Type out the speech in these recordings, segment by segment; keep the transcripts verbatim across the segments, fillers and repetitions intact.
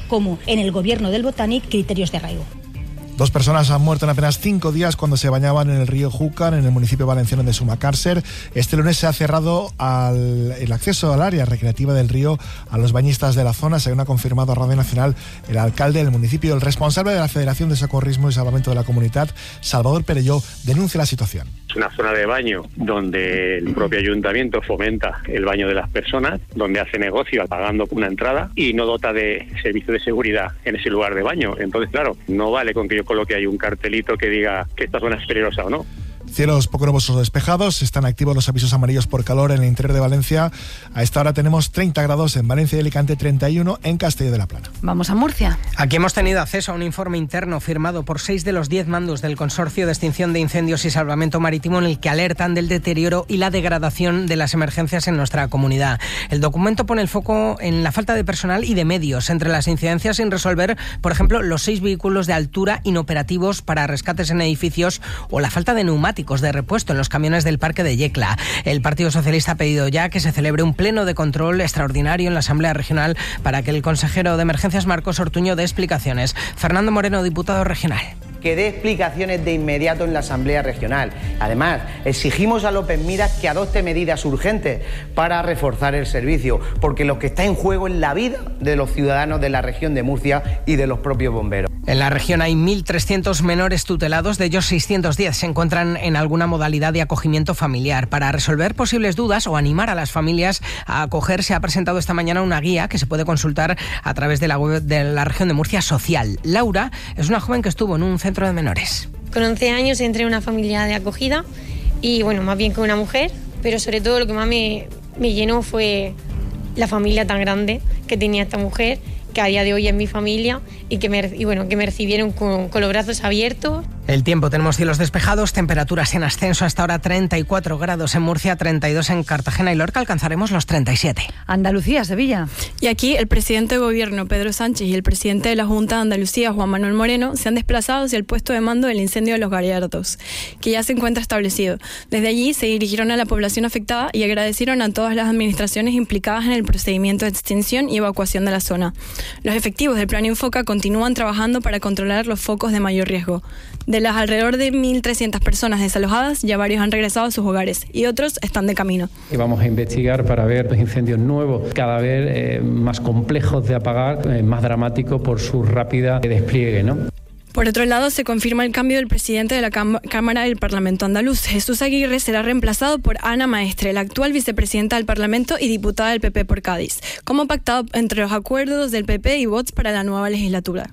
como en el gobierno del Botánic, criterios de arraigo. Dos personas han muerto en apenas cinco días cuando se bañaban en el río Júcar, en el municipio valenciano de Sumacàrcer. Este lunes se ha cerrado al, el acceso al área recreativa del río a los bañistas de la zona, según ha confirmado a Radio Nacional el alcalde del municipio. El responsable de la Federación de Socorrismo y Salvamento de la Comunidad, Salvador Perelló, denuncia la situación. Es una zona de baño donde el propio ayuntamiento fomenta el baño de las personas, donde hace negocio pagando una entrada y no dota de servicio de seguridad en ese lugar de baño. Entonces, claro, no vale con que yo coloque ahí un cartelito que diga que esta zona es peligrosa o no. Cielos poco nubosos o despejados, están activos los avisos amarillos por calor en el interior de Valencia. A esta hora tenemos treinta grados en Valencia y Alicante, treinta y uno en Castelló de la Plana. Vamos a Murcia. Aquí hemos tenido acceso a un informe interno firmado por seis de los diez mandos del Consorcio de Extinción de Incendios y Salvamento Marítimo, en el que alertan del deterioro y la degradación de las emergencias en nuestra comunidad. El documento pone el foco en la falta de personal y de medios. Entre las incidencias sin resolver, por ejemplo, los seis vehículos de altura inoperativos para rescates en edificios o la falta de neumáticos de repuesto en los camiones del Parque de Yecla. El Partido Socialista ha pedido ya que se celebre un pleno de control extraordinario en la Asamblea Regional para que el consejero de Emergencias, Marcos Ortuño, dé explicaciones. Fernando Moreno, diputado regional. Que dé explicaciones de inmediato en la Asamblea Regional. Además, exigimos a López Miras que adopte medidas urgentes para reforzar el servicio, porque lo que está en juego es la vida de los ciudadanos de la región de Murcia y de los propios bomberos. En la región hay mil trescientos menores tutelados, de ellos seiscientos diez se encuentran en alguna modalidad de acogimiento familiar. Para resolver posibles dudas o animar a las familias a acogerse, ha presentado esta mañana una guía que se puede consultar a través de la web de la región de Murcia Social. Laura es una joven que estuvo en un centro de menores. Con once años entré en una familia de acogida y bueno, más bien con una mujer, pero sobre todo lo que más me, me llenó fue la familia tan grande que tenía esta mujer, que a día de hoy es mi familia y que me, y bueno, que me recibieron con, con los brazos abiertos. El tiempo, tenemos cielos despejados, temperaturas en ascenso, hasta ahora treinta y cuatro grados en Murcia, treinta y dos en Cartagena y Lorca, alcanzaremos los treinta y siete. Andalucía, Sevilla. Y aquí el presidente de gobierno, Pedro Sánchez, y el presidente de la Junta de Andalucía, Juan Manuel Moreno, se han desplazado hacia el puesto de mando del incendio de Los Gallardos, que ya se encuentra establecido. Desde allí se dirigieron a la población afectada y agradecieron a todas las administraciones implicadas en el procedimiento de extinción y evacuación de la zona. Los efectivos del Plan Infoca continúan trabajando para controlar los focos de mayor riesgo. De las alrededor de mil trescientas personas desalojadas, ya varios han regresado a sus hogares y otros están de camino. Y vamos a investigar para ver los incendios nuevos, cada vez eh, más complejos de apagar, eh, más dramáticos por su rápida despliegue, ¿no? Por otro lado, se confirma el cambio del presidente de la Cám- Cámara del Parlamento andaluz. Jesús Aguirre será reemplazado por Ana Maestre, la actual vicepresidenta del Parlamento y diputada del P P por Cádiz, como pactado entre los acuerdos del P P y Vox para la nueva legislatura.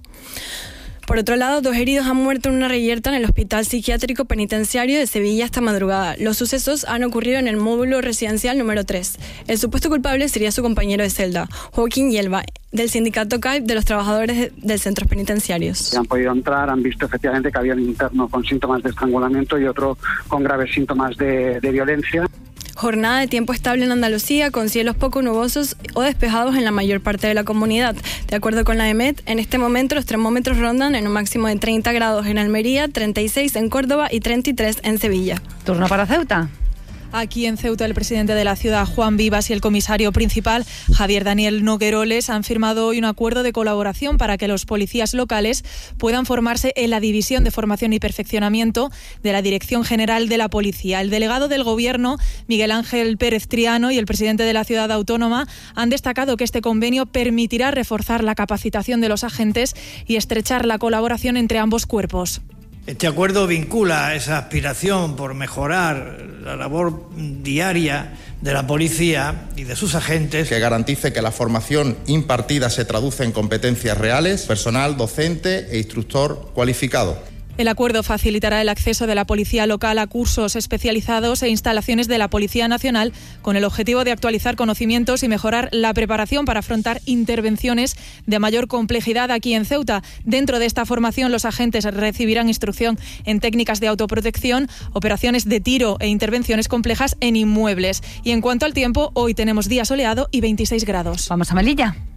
Por otro lado, dos heridos han muerto en una reyerta en el Hospital Psiquiátrico Penitenciario de Sevilla esta madrugada. Los sucesos han ocurrido en el módulo residencial número tres. El supuesto culpable sería su compañero de celda, Joaquín Yelva, del sindicato C A I P de los trabajadores de centros penitenciarios. Han podido entrar, han visto efectivamente que había un interno con síntomas de estrangulamiento y otro con graves síntomas de, de violencia. Jornada de tiempo estable en Andalucía, con cielos poco nubosos o despejados en la mayor parte de la comunidad. De acuerdo con la E M E T, en este momento los termómetros rondan en un máximo de treinta grados en Almería, treinta y seis en Córdoba y treinta y tres en Sevilla. Turno para Ceuta. Aquí en Ceuta, el presidente de la ciudad, Juan Vivas, y el comisario principal, Javier Daniel Nogueroles, han firmado hoy un acuerdo de colaboración para que los policías locales puedan formarse en la División de Formación y Perfeccionamiento de la Dirección General de la Policía. El delegado del Gobierno, Miguel Ángel Pérez Triano, y el presidente de la ciudad autónoma han destacado que este convenio permitirá reforzar la capacitación de los agentes y estrechar la colaboración entre ambos cuerpos. Este acuerdo vincula esa aspiración por mejorar la labor diaria de la policía y de sus agentes. Que garantice que la formación impartida se traduce en competencias reales, personal docente e instructor cualificado. El acuerdo facilitará el acceso de la policía local a cursos especializados e instalaciones de la Policía Nacional, con el objetivo de actualizar conocimientos y mejorar la preparación para afrontar intervenciones de mayor complejidad aquí en Ceuta. Dentro de esta formación, los agentes recibirán instrucción en técnicas de autoprotección, operaciones de tiro e intervenciones complejas en inmuebles. Y en cuanto al tiempo, hoy tenemos día soleado y veintiséis grados. Vamos a Melilla.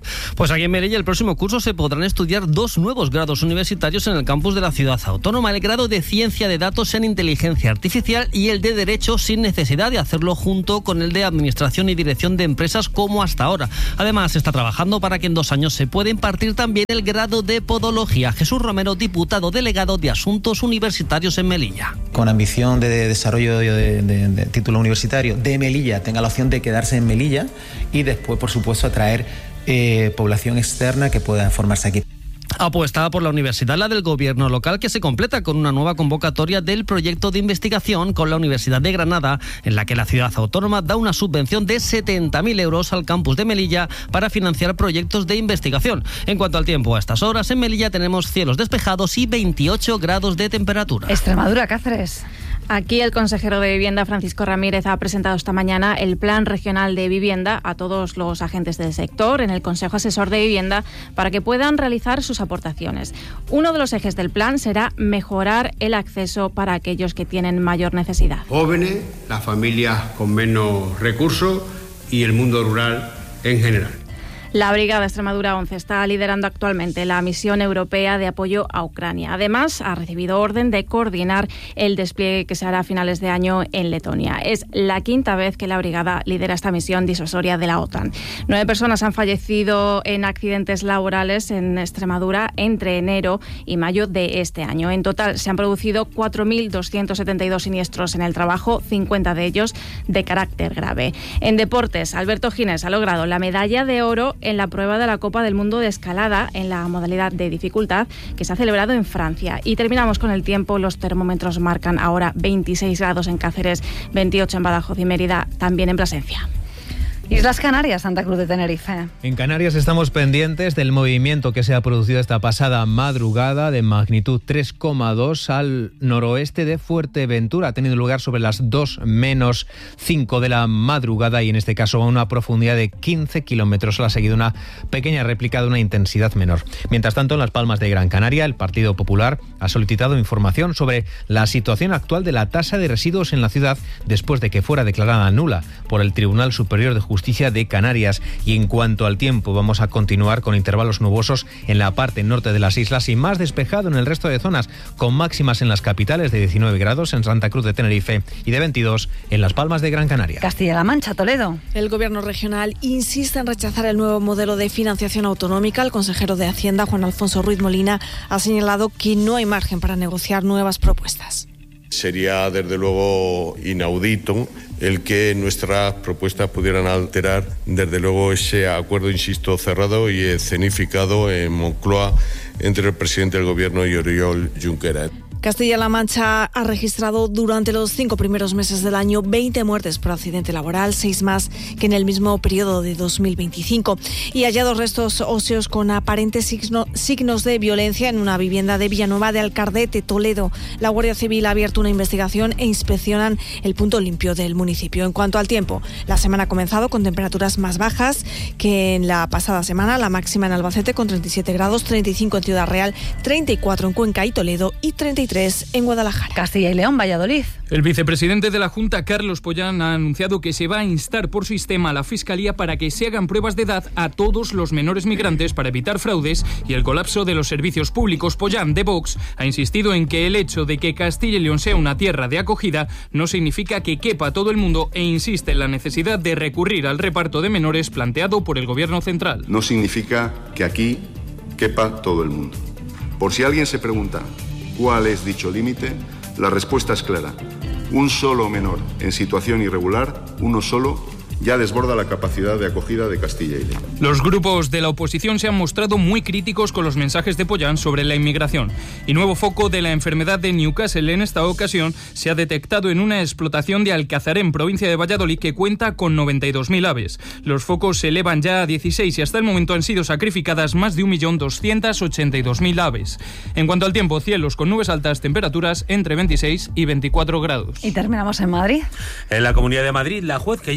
Pues aquí en Melilla el próximo curso se podrán estudiar dos nuevos grados universitarios en el campus de la ciudad autónoma. El grado de Ciencia de Datos en Inteligencia Artificial y el de Derecho, sin necesidad de hacerlo junto con el de Administración y Dirección de Empresas como hasta ahora. Además, se está trabajando para que en dos años se pueda impartir también el grado de Podología. Jesús Romero, diputado delegado de Asuntos Universitarios en Melilla. Con ambición de desarrollo de, de, de título universitario de Melilla, tenga la opción de quedarse en Melilla y después, por supuesto, atraer eh, población externa que pueda formarse aquí. Apuesta por la universidad, la del gobierno local, que se completa con una nueva convocatoria del proyecto de investigación con la Universidad de Granada, en la que la ciudad autónoma da una subvención de setenta mil euros al campus de Melilla para financiar proyectos de investigación. En cuanto al tiempo, a estas horas en Melilla tenemos cielos despejados y veintiocho grados de temperatura. Extremadura, Cáceres. Aquí el consejero de Vivienda, Francisco Ramírez, ha presentado esta mañana el Plan Regional de Vivienda a todos los agentes del sector en el Consejo Asesor de Vivienda para que puedan realizar sus aportaciones. Uno de los ejes del plan será mejorar el acceso para aquellos que tienen mayor necesidad. Jóvenes, las familias con menos recursos y el mundo rural en general. La Brigada Extremadura once está liderando actualmente la misión europea de apoyo a Ucrania. Además, ha recibido orden de coordinar el despliegue que se hará a finales de año en Letonia. Es la quinta vez que la Brigada lidera esta misión disuasoria de la OTAN. Nueve personas han fallecido en accidentes laborales en Extremadura entre enero y mayo de este año. En total, se han producido cuatro mil doscientos setenta y dos siniestros en el trabajo, cincuenta de ellos de carácter grave. En deportes, Alberto Gines ha logrado la medalla de oro en la prueba de la Copa del Mundo de escalada en la modalidad de dificultad que se ha celebrado en Francia. Y terminamos con el tiempo. Los termómetros marcan ahora veintiséis grados en Cáceres, veintiocho en Badajoz y Mérida, también en Plasencia. Islas Canarias, Santa Cruz de Tenerife. En Canarias estamos pendientes del movimiento que se ha producido esta pasada madrugada de magnitud tres coma dos al noroeste de Fuerteventura. Ha tenido lugar sobre las dos menos cinco de la madrugada y en este caso a una profundidad de quince kilómetros. Ha seguido una pequeña réplica de una intensidad menor. Mientras tanto, en Las Palmas de Gran Canaria, el Partido Popular ha solicitado información sobre la situación actual de la tasa de residuos en la ciudad después de que fuera declarada nula por el Tribunal Superior de Justicia Justicia de Canarias. Y en cuanto al tiempo, vamos a continuar con intervalos nubosos en la parte norte de las islas y más despejado en el resto de zonas, con máximas en las capitales de diecinueve grados en Santa Cruz de Tenerife y de veintidós en Las Palmas de Gran Canaria. Castilla-La Mancha, Toledo. El gobierno regional insiste en rechazar el nuevo modelo de financiación autonómica. El consejero de Hacienda, Juan Alfonso Ruiz Molina, ha señalado que no hay margen para negociar nuevas propuestas. Sería, desde luego, inaudito el que nuestras propuestas pudieran alterar, desde luego, ese acuerdo, insisto, cerrado y escenificado en Moncloa entre el presidente del Gobierno y Oriol Junqueras. Castilla-La Mancha ha registrado durante los cinco primeros meses del año veinte muertes por accidente laboral, seis más que en el mismo periodo de dos mil veinticinco. Y hallados restos óseos con aparentes signo, signos de violencia en una vivienda de Villanueva de Alcardete, Toledo. La Guardia Civil ha abierto una investigación e inspeccionan el punto limpio del municipio. En cuanto al tiempo, la semana ha comenzado con temperaturas más bajas que en la pasada semana. La máxima en Albacete con treinta y siete grados, treinta y cinco en Ciudad Real, treinta y cuatro en Cuenca y Toledo y treinta y tres en Guadalajara. Castilla y León, Valladolid. El vicepresidente de la Junta, Carlos Pollán, ha anunciado que se va a instar por sistema a la Fiscalía para que se hagan pruebas de edad a todos los menores migrantes para evitar fraudes y el colapso de los servicios públicos. Pollán, de Vox, ha insistido en que el hecho de que Castilla y León sea una tierra de acogida no significa que quepa todo el mundo e insiste en la necesidad de recurrir al reparto de menores planteado por el Gobierno central. No significa que aquí quepa todo el mundo. Por si alguien se pregunta ¿cuál es dicho límite? La respuesta es clara. Un solo menor en situación irregular, uno solo, ya desborda la capacidad de acogida de Castilla y León. Los grupos de la oposición se han mostrado muy críticos con los mensajes de Pollán sobre la inmigración. Y nuevo foco de la enfermedad de Newcastle en esta ocasión se ha detectado en una explotación de Alcazarén, provincia de Valladolid, que cuenta con noventa y dos mil aves. Los focos se elevan ya a dieciséis y hasta el momento han sido sacrificadas más de un millón doscientos ochenta y dos mil aves. En cuanto al tiempo, cielos con nubes altas, temperaturas entre veintiséis y veinticuatro grados. Y terminamos en Madrid. En la Comunidad de Madrid, la juez que lleva el caso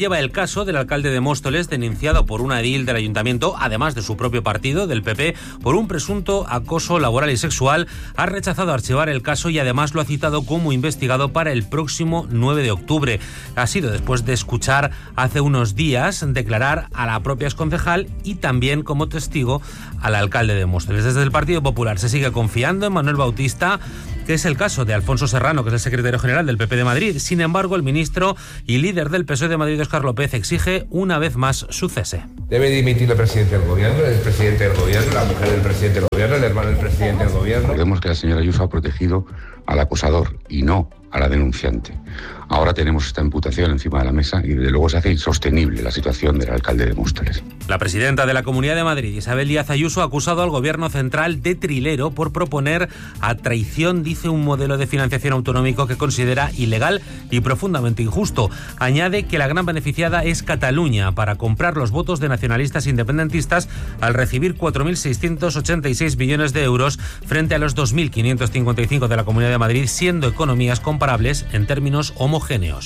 caso del alcalde de Móstoles, denunciado por una edil del ayuntamiento, además de su propio partido, del P P, por un presunto acoso laboral y sexual, ha rechazado archivar el caso y además lo ha citado como investigado para el próximo nueve de octubre. Ha sido después de escuchar hace unos días declarar a la propia exconcejal y también como testigo al alcalde de Móstoles. Desde el Partido Popular se sigue confiando en Manuel Bautista, que es el caso de Alfonso Serrano, que es el secretario general del P P de Madrid. Sin embargo, el ministro y líder del P S O E de Madrid, Óscar López, exige una vez más su cese. Debe dimitir el presidente del gobierno, el presidente del gobierno, la mujer del presidente del gobierno, el hermano del presidente del gobierno. Recordemos que la señora Ayuso ha protegido al acosador y no a la denunciante. Ahora tenemos esta imputación encima de la mesa y desde luego se hace insostenible la situación del alcalde de Móstoles. La presidenta de la Comunidad de Madrid, Isabel Díaz Ayuso, ha acusado al gobierno central de trilero por proponer a traición, dice, un modelo de financiación autonómico que considera ilegal y profundamente injusto. Añade que la gran beneficiada es Cataluña para comprar los votos de nacionalistas independentistas al recibir cuatro mil seiscientos ochenta y seis millones de euros frente a los dos mil quinientos cincuenta y cinco de la Comunidad de Madrid, siendo economías comparables en términos homogéneos.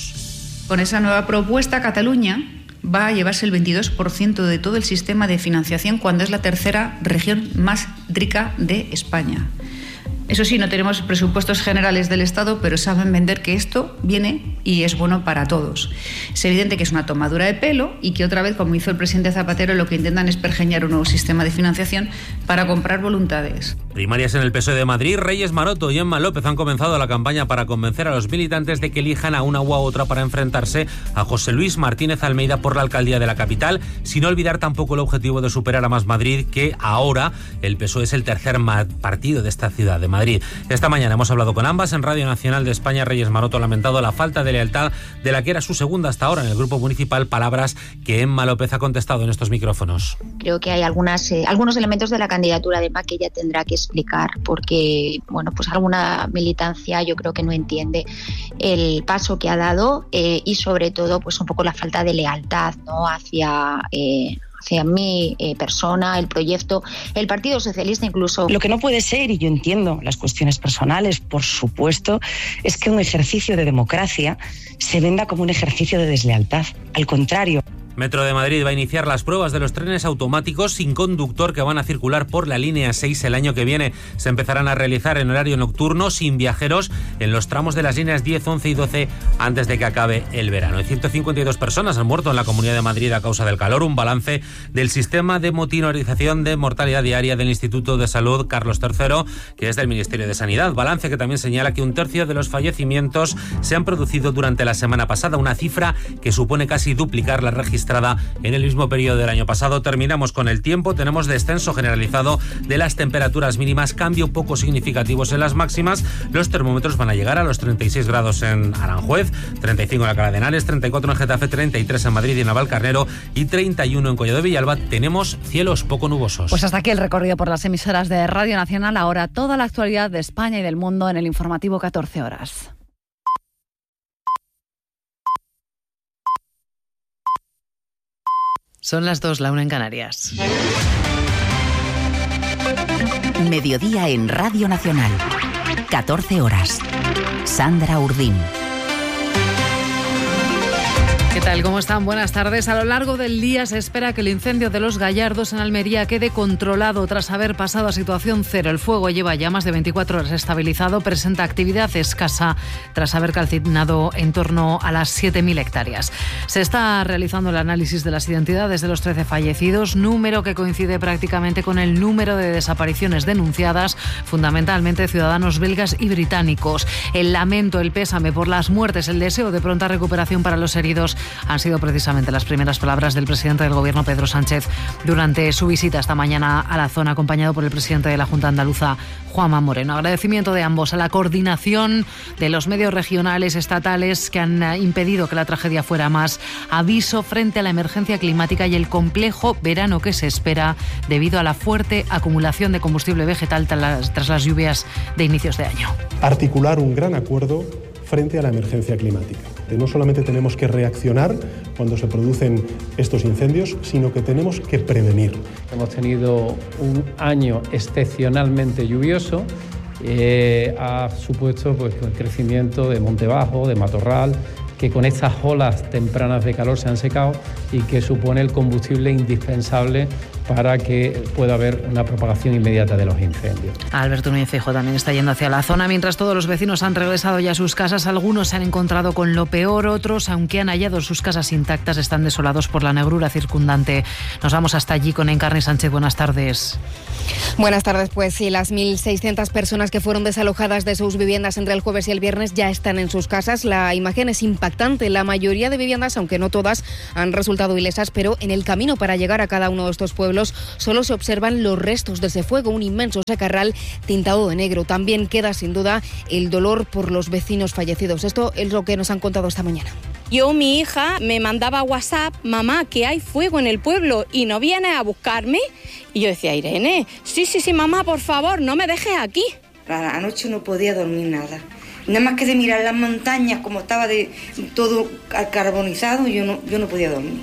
Con esa nueva propuesta, Cataluña va a llevarse el veintidós por ciento de todo el sistema de financiación cuando es la tercera región más rica de España. Eso sí, no tenemos presupuestos generales del Estado, pero saben vender que esto viene y es bueno para todos. Es evidente que es una tomadura de pelo y que otra vez, como hizo el presidente Zapatero, lo que intentan es pergeñar un nuevo sistema de financiación para comprar voluntades. Primarias en el P S O E de Madrid. Reyes Maroto y Emma López han comenzado la campaña para convencer a los militantes de que elijan a una u a otra para enfrentarse a José Luis Martínez Almeida por la alcaldía de la capital, sin olvidar tampoco el objetivo de superar a Más Madrid, que ahora el P S O E es el tercer partido de esta ciudad de Madrid. Esta mañana hemos hablado con ambas en Radio Nacional de España. Reyes Maroto ha lamentado la falta de lealtad de la que era su segunda hasta ahora en el grupo municipal, palabras que Emma López ha contestado en estos micrófonos. Creo que hay algunas, eh, algunos elementos de la candidatura de Emma que ella tendrá que explicar, porque bueno, pues alguna militancia yo creo que no entiende el paso que ha dado eh, y sobre todo pues un poco la falta de lealtad, ¿no?, hacia eh, hacia mi eh, persona, el proyecto, el Partido Socialista incluso. Lo que no puede ser, y yo entiendo las cuestiones personales, por supuesto, es que un ejercicio de democracia se venda como un ejercicio de deslealtad. Al contrario. Metro de Madrid va a iniciar las pruebas de los trenes automáticos sin conductor que van a circular por la línea seis el año que viene. Se empezarán a realizar en horario nocturno, sin viajeros, en los tramos de las líneas diez, once y doce antes de que acabe el verano. ciento cincuenta y dos personas han muerto en la Comunidad de Madrid a causa del calor, un balance del sistema de monitorización de mortalidad diaria del Instituto de Salud Carlos tercero, que es del Ministerio de Sanidad. Balance que también señala que un tercio de los fallecimientos se han producido durante la semana pasada, una cifra que supone casi duplicar la registrada en el mismo periodo del año pasado. Terminamos con el tiempo. Tenemos descenso generalizado de las temperaturas mínimas, cambio poco significativos en las máximas. Los termómetros van a llegar a los treinta y seis grados en Aranjuez, treinta y cinco en Alcalá de Henares, treinta y cuatro en Getafe, treinta y tres en Madrid y en Navalcarnero y treinta y uno en Collado de Villalba. Tenemos cielos poco nubosos. Pues hasta aquí el recorrido por las emisoras de Radio Nacional. Ahora toda la actualidad de España y del mundo en el informativo catorce horas. Son las dos, la una en Canarias. Mediodía en Radio Nacional. catorce horas. Sandra Urdín. ¿Qué tal? ¿Cómo están? Buenas tardes. A lo largo del día se espera que el incendio de Los Gallardos en Almería quede controlado tras haber pasado a situación cero. El fuego lleva ya más de veinticuatro horas estabilizado, presenta actividad escasa tras haber calcinado en torno a las siete mil hectáreas. Se está realizando el análisis de las identidades de los trece fallecidos, número que coincide prácticamente con el número de desapariciones denunciadas, fundamentalmente de ciudadanos belgas y británicos. El lamento, el pésame por las muertes, el deseo de pronta recuperación para los heridos han sido precisamente las primeras palabras del presidente del Gobierno, Pedro Sánchez, durante su visita esta mañana a la zona, acompañado por el presidente de la Junta Andaluza, Juanma Moreno. Agradecimiento de ambos a la coordinación de los medios regionales, estatales, que han impedido que la tragedia fuera más. Aviso frente a la emergencia climática y el complejo verano que se espera debido a la fuerte acumulación de combustible vegetal tras las, tras las lluvias de inicios de año. Articular un gran acuerdo frente a la emergencia climática. Que no solamente tenemos que reaccionar cuando se producen estos incendios, sino que tenemos que prevenir. Hemos tenido un año excepcionalmente lluvioso, eh, ha supuesto pues, el crecimiento de monte bajo, de matorral, que con estas olas tempranas de calor se han secado y que supone el combustible indispensable para que pueda haber una propagación inmediata de los incendios. Alberto Núñez Feijóo también está yendo hacia la zona. Mientras todos los vecinos han regresado ya a sus casas, algunos se han encontrado con lo peor, otros, aunque han hallado sus casas intactas, están desolados por la negrura circundante. Nos vamos hasta allí con Encarni Sánchez. Buenas tardes. Buenas tardes. Pues sí, las mil seiscientas personas que fueron desalojadas de sus viviendas entre el jueves y el viernes ya están en sus casas. La imagen es impactante. La mayoría de viviendas, aunque no todas, han resultado ilesas, pero en el camino para llegar a cada uno de estos pueblos solo se observan los restos de ese fuego, un inmenso secarral tintado de negro. También queda sin duda el dolor por los vecinos fallecidos. Esto es lo que nos han contado esta mañana. Yo, mi hija, me mandaba WhatsApp: mamá, que hay fuego en el pueblo y no vienes a buscarme. Y yo decía: Irene, sí, sí, sí, mamá, por favor, no me dejes aquí. Anoche no podía dormir nada. Nada más que de mirar las montañas, como estaba de todo carbonizado, yo no, yo no podía dormir.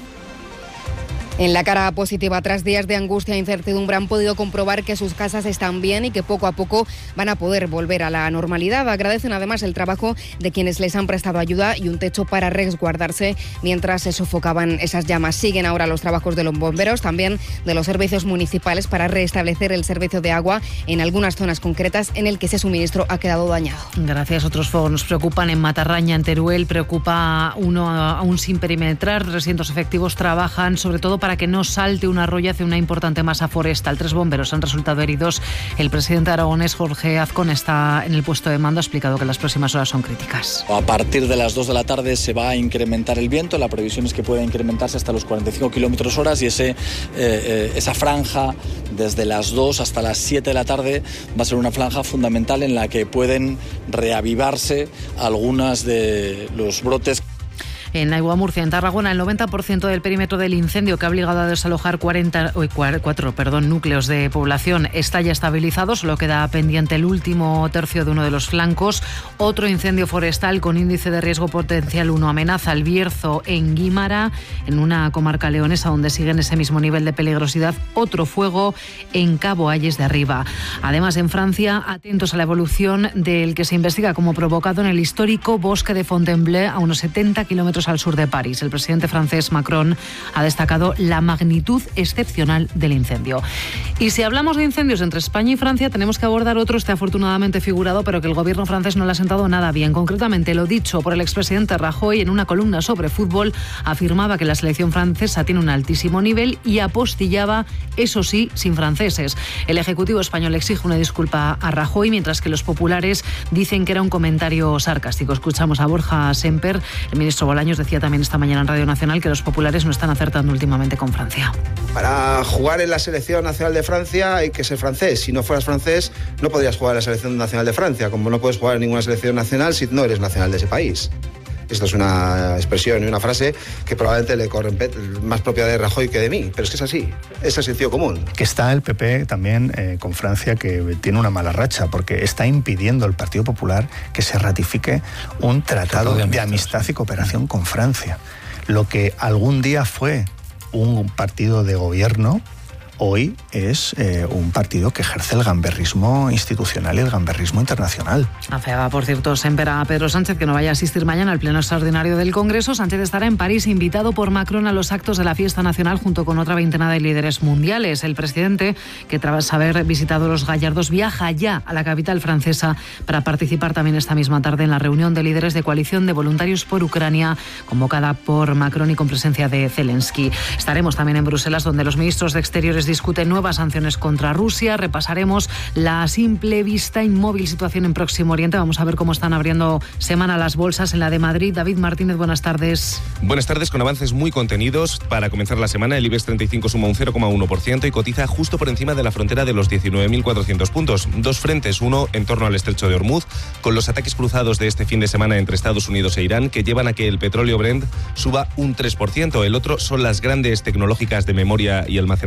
En la cara positiva, tras días de angustia e incertidumbre, han podido comprobar que sus casas están bien y que poco a poco van a poder volver a la normalidad. Agradecen además el trabajo de quienes les han prestado ayuda y un techo para resguardarse mientras se sofocaban esas llamas. Siguen ahora los trabajos de los bomberos, también de los servicios municipales, para restablecer el servicio de agua en algunas zonas concretas en el que ese suministro ha quedado dañado. Gracias. Otros fuegos nos preocupan en Matarraña, en Teruel. Preocupa uno aún sin perimetrar. trescientos efectivos trabajan sobre todo para que no salte un arroyo hacia una importante masa forestal. Tres bomberos han resultado heridos. El presidente aragonés, Jorge Azcón, está en el puesto de mando. Ha explicado que las próximas horas son críticas. A partir de las dos de la tarde se va a incrementar el viento. La previsión es que pueda incrementarse hasta los cuarenta y cinco kilómetros hora y ese, eh, eh, esa franja desde las dos hasta las siete de la tarde va a ser una franja fundamental en la que pueden reavivarse algunas de los brotes. En Naigua, Murcia, en Tarragona, el noventa por ciento del perímetro del incendio que ha obligado a desalojar cuarenta, cuatro perdón, núcleos de población está ya estabilizado. Solo queda pendiente el último tercio de uno de los flancos. Otro incendio forestal con índice de riesgo potencial uno amenaza el Bierzo en Guímara, en una comarca leonesa donde sigue en ese mismo nivel de peligrosidad. Otro fuego en Cabo Ayes de Arriba. Además, en Francia, atentos a la evolución del que se investiga como provocado en el histórico bosque de Fontainebleau, a unos setenta kilómetros al sur de París. El presidente francés Macron ha destacado la magnitud excepcional del incendio. Y si hablamos de incendios entre España y Francia, tenemos que abordar otro, este afortunadamente figurado, pero que el gobierno francés no le ha sentado nada bien. Concretamente, lo dicho por el expresidente Rajoy en una columna sobre fútbol, afirmaba que la selección francesa tiene un altísimo nivel y apostillaba, eso sí, sin franceses. El Ejecutivo español exige una disculpa a Rajoy, mientras que los populares dicen que era un comentario sarcástico. Escuchamos a Borja Semper. El ministro Bolaños decía también esta mañana en Radio Nacional que los populares no están acertando últimamente con Francia. Para jugar en la selección nacional de Francia hay que ser francés. Si no fueras francés, no podrías jugar en la selección nacional de Francia, como no puedes jugar en ninguna selección nacional si no eres nacional de ese país. Esto es una expresión y una frase que probablemente le corre más propia de Rajoy que de mí, pero es que es así, es el sentido común. Que está el P P también eh, con Francia, que tiene una mala racha, porque está impidiendo el Partido Popular que se ratifique un tratado de amistad, de amistad y cooperación con Francia. Lo que algún día fue un partido de gobierno, hoy es eh, un partido que ejerce el gamberrismo institucional y el gamberrismo internacional. Afeaba, por cierto, Semper a Pedro Sánchez que no vaya a asistir mañana al pleno extraordinario del Congreso. Sánchez estará en París, invitado por Macron a los actos de la fiesta nacional junto con otra veintena de líderes mundiales. El presidente, que tras haber visitado los Gallardos, viaja ya a la capital francesa para participar también esta misma tarde en la reunión de líderes de coalición de voluntarios por Ucrania, convocada por Macron y con presencia de Zelensky. Estaremos también en Bruselas, donde los ministros de Exteriores discuten nuevas sanciones contra Rusia. Repasaremos la a simple vista inmóvil situación en Próximo Oriente. Vamos a ver cómo están abriendo semana las bolsas en la de Madrid. David Martínez, buenas tardes. Buenas tardes, con avances muy contenidos. Para comenzar la semana, el IBEX treinta y cinco suma un cero coma uno por ciento y cotiza justo por encima de la frontera de los diecinueve mil cuatrocientos puntos. Dos frentes, uno en torno al estrecho de Hormuz, con los ataques cruzados de este fin de semana entre Estados Unidos e Irán, que llevan a que el petróleo Brent suba un tres por ciento. El otro son las grandes tecnológicas de memoria y almacenamiento,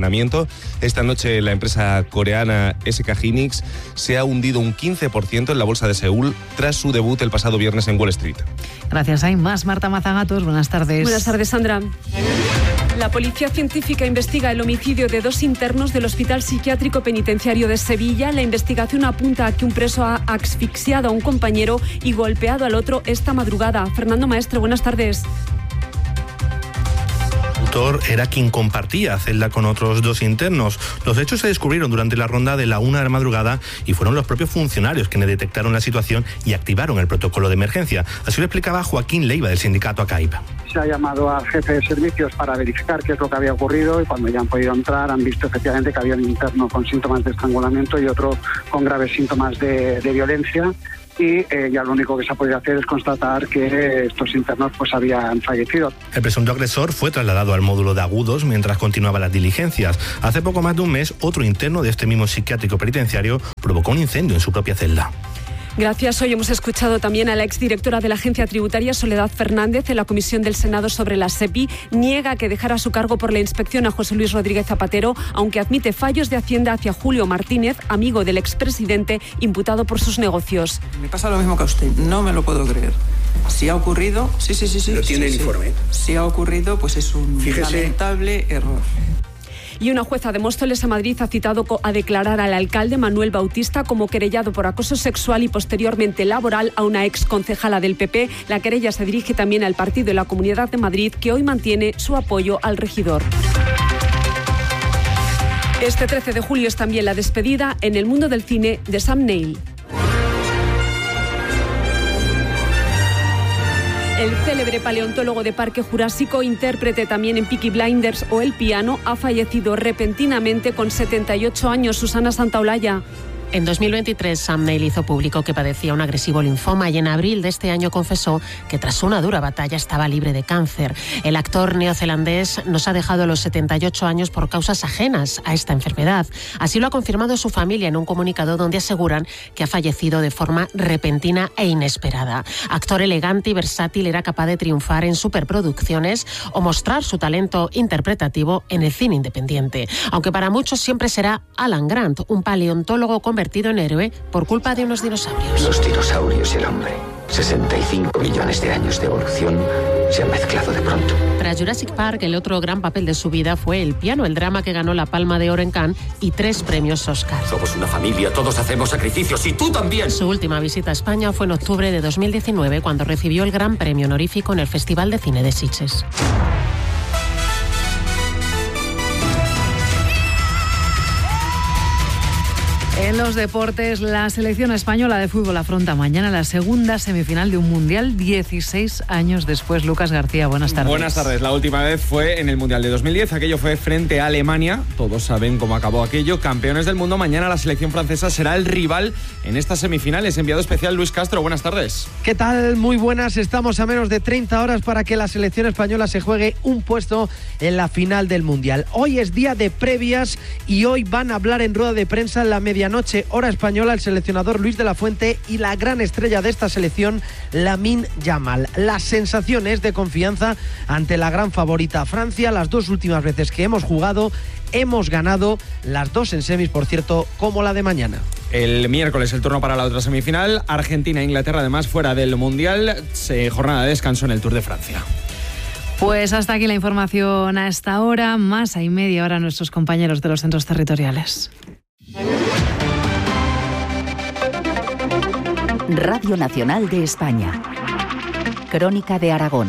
ciento. Esta noche la empresa coreana S K Hynix se ha hundido un quince por ciento en la bolsa de Seúl tras su debut el pasado viernes en Wall Street. Gracias, hay más. Marta Mazagatos, buenas tardes. Buenas tardes, Sandra. La policía científica investiga el homicidio de dos internos del Hospital Psiquiátrico Penitenciario de Sevilla. La investigación apunta a que un preso ha asfixiado a un compañero y golpeado al otro esta madrugada. Fernando Maestre, buenas tardes. Era quien compartía celda con otros dos internos. Los hechos se descubrieron durante la ronda de la una de la madrugada y fueron los propios funcionarios quienes detectaron la situación y activaron el protocolo de emergencia. Así lo explicaba Joaquín Leiva, del sindicato ACAIP. Se ha llamado al jefe de servicios para verificar qué es lo que había ocurrido y cuando ya han podido entrar han visto efectivamente que había un interno con síntomas de estrangulamiento y otro con graves síntomas de, de violencia. Y eh, ya lo único que se ha podido hacer es constatar que estos internos pues habían fallecido. El presunto agresor fue trasladado al módulo de agudos mientras continuaban las diligencias. Hace poco más de un mes, otro interno de este mismo psiquiátrico penitenciario provocó un incendio en su propia celda. Gracias. Hoy hemos escuchado también a la exdirectora de la Agencia Tributaria, Soledad Fernández, en la Comisión del Senado sobre la SEPI. Niega que dejara su cargo por la inspección a José Luis Rodríguez Zapatero, aunque admite fallos de Hacienda hacia Julio Martínez, amigo del expresidente, imputado por sus negocios. Me pasa lo mismo que a usted, no me lo puedo creer. Si ha ocurrido, sí, sí, sí, sí. ¿Pero tiene sí, el informe? Sí. Si ha ocurrido, pues es un Fíjese. lamentable error. Y una jueza de Móstoles, a Madrid, ha citado a declarar al alcalde Manuel Bautista como querellado por acoso sexual y posteriormente laboral a una exconcejala del P P. La querella se dirige también al partido de la Comunidad de Madrid, que hoy mantiene su apoyo al regidor. Este trece de julio es también la despedida en el mundo del cine de Sam Neill. El célebre paleontólogo de Parque Jurásico, intérprete también en Peaky Blinders o El Piano, ha fallecido repentinamente con setenta y ocho años. Susana Santaolalla. En dos mil veintitrés, Sam Neill hizo público que padecía un agresivo linfoma y en abril de este año confesó que tras una dura batalla estaba libre de cáncer. El actor neozelandés nos ha dejado a los setenta y ocho años por causas ajenas a esta enfermedad. Así lo ha confirmado su familia en un comunicado donde aseguran que ha fallecido de forma repentina e inesperada. Actor elegante y versátil, era capaz de triunfar en superproducciones o mostrar su talento interpretativo en el cine independiente. Aunque para muchos siempre será Alan Grant, un paleontólogo convertido en héroe por culpa de unos dinosaurios. Los dinosaurios y el hombre. sesenta y cinco millones de años de evolución se han mezclado de pronto. Tras Jurassic Park, el otro gran papel de su vida fue El Piano, el drama que ganó la Palma de Oro en Cannes y tres premios Oscar. Somos una familia, todos hacemos sacrificios y tú también. Su última visita a España fue en octubre de dos mil diecinueve, cuando recibió el gran premio honorífico en el Festival de Cine de Sitges. En los deportes, la selección española de fútbol afronta mañana la segunda semifinal de un Mundial dieciséis años después. Lucas García, buenas tardes. Buenas tardes. La última vez fue en el Mundial de dos mil diez. Aquello fue frente a Alemania. Todos saben cómo acabó aquello. Campeones del mundo. Mañana la selección francesa será el rival en estas semifinales. Enviado especial Luis Castro, buenas tardes. ¿Qué tal? Muy buenas. Estamos a menos de treinta horas para que la selección española se juegue un puesto en la final del Mundial. Hoy es día de previas y hoy van a hablar en rueda de prensa en la medianoche. Noche, hora española, el seleccionador Luis de la Fuente y la gran estrella de esta selección, Lamine Yamal. Las sensaciones de confianza ante la gran favorita Francia. Las dos últimas veces que hemos jugado, hemos ganado, las dos en semis, por cierto, como la de mañana. El miércoles el turno para la otra semifinal. Argentina e Inglaterra, además, fuera del Mundial. Se, jornada de descanso en el Tour de Francia. Pues hasta aquí la información a esta hora. Más hay media hora nuestros compañeros de los centros territoriales. Radio Nacional de España. Crónica de Aragón.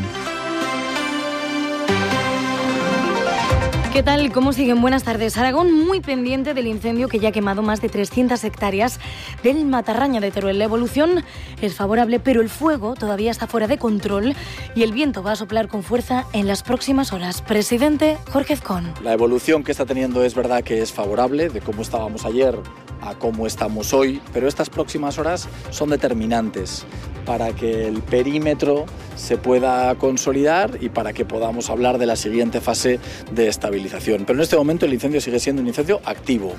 ¿Qué tal? ¿Cómo siguen? Buenas tardes. Aragón muy pendiente del incendio que ya ha quemado más de trescientas hectáreas del Matarraña de Teruel. La evolución es favorable, pero el fuego todavía está fuera de control y el viento va a soplar con fuerza en las próximas horas. Presidente Jorge Azcón. La evolución que está teniendo es verdad que es favorable, de cómo estábamos ayer a cómo estamos hoy, pero estas próximas horas son determinantes para que el perímetro se pueda consolidar y para que podamos hablar de la siguiente fase de estabilización. Pero en este momento el incendio sigue siendo un incendio activo.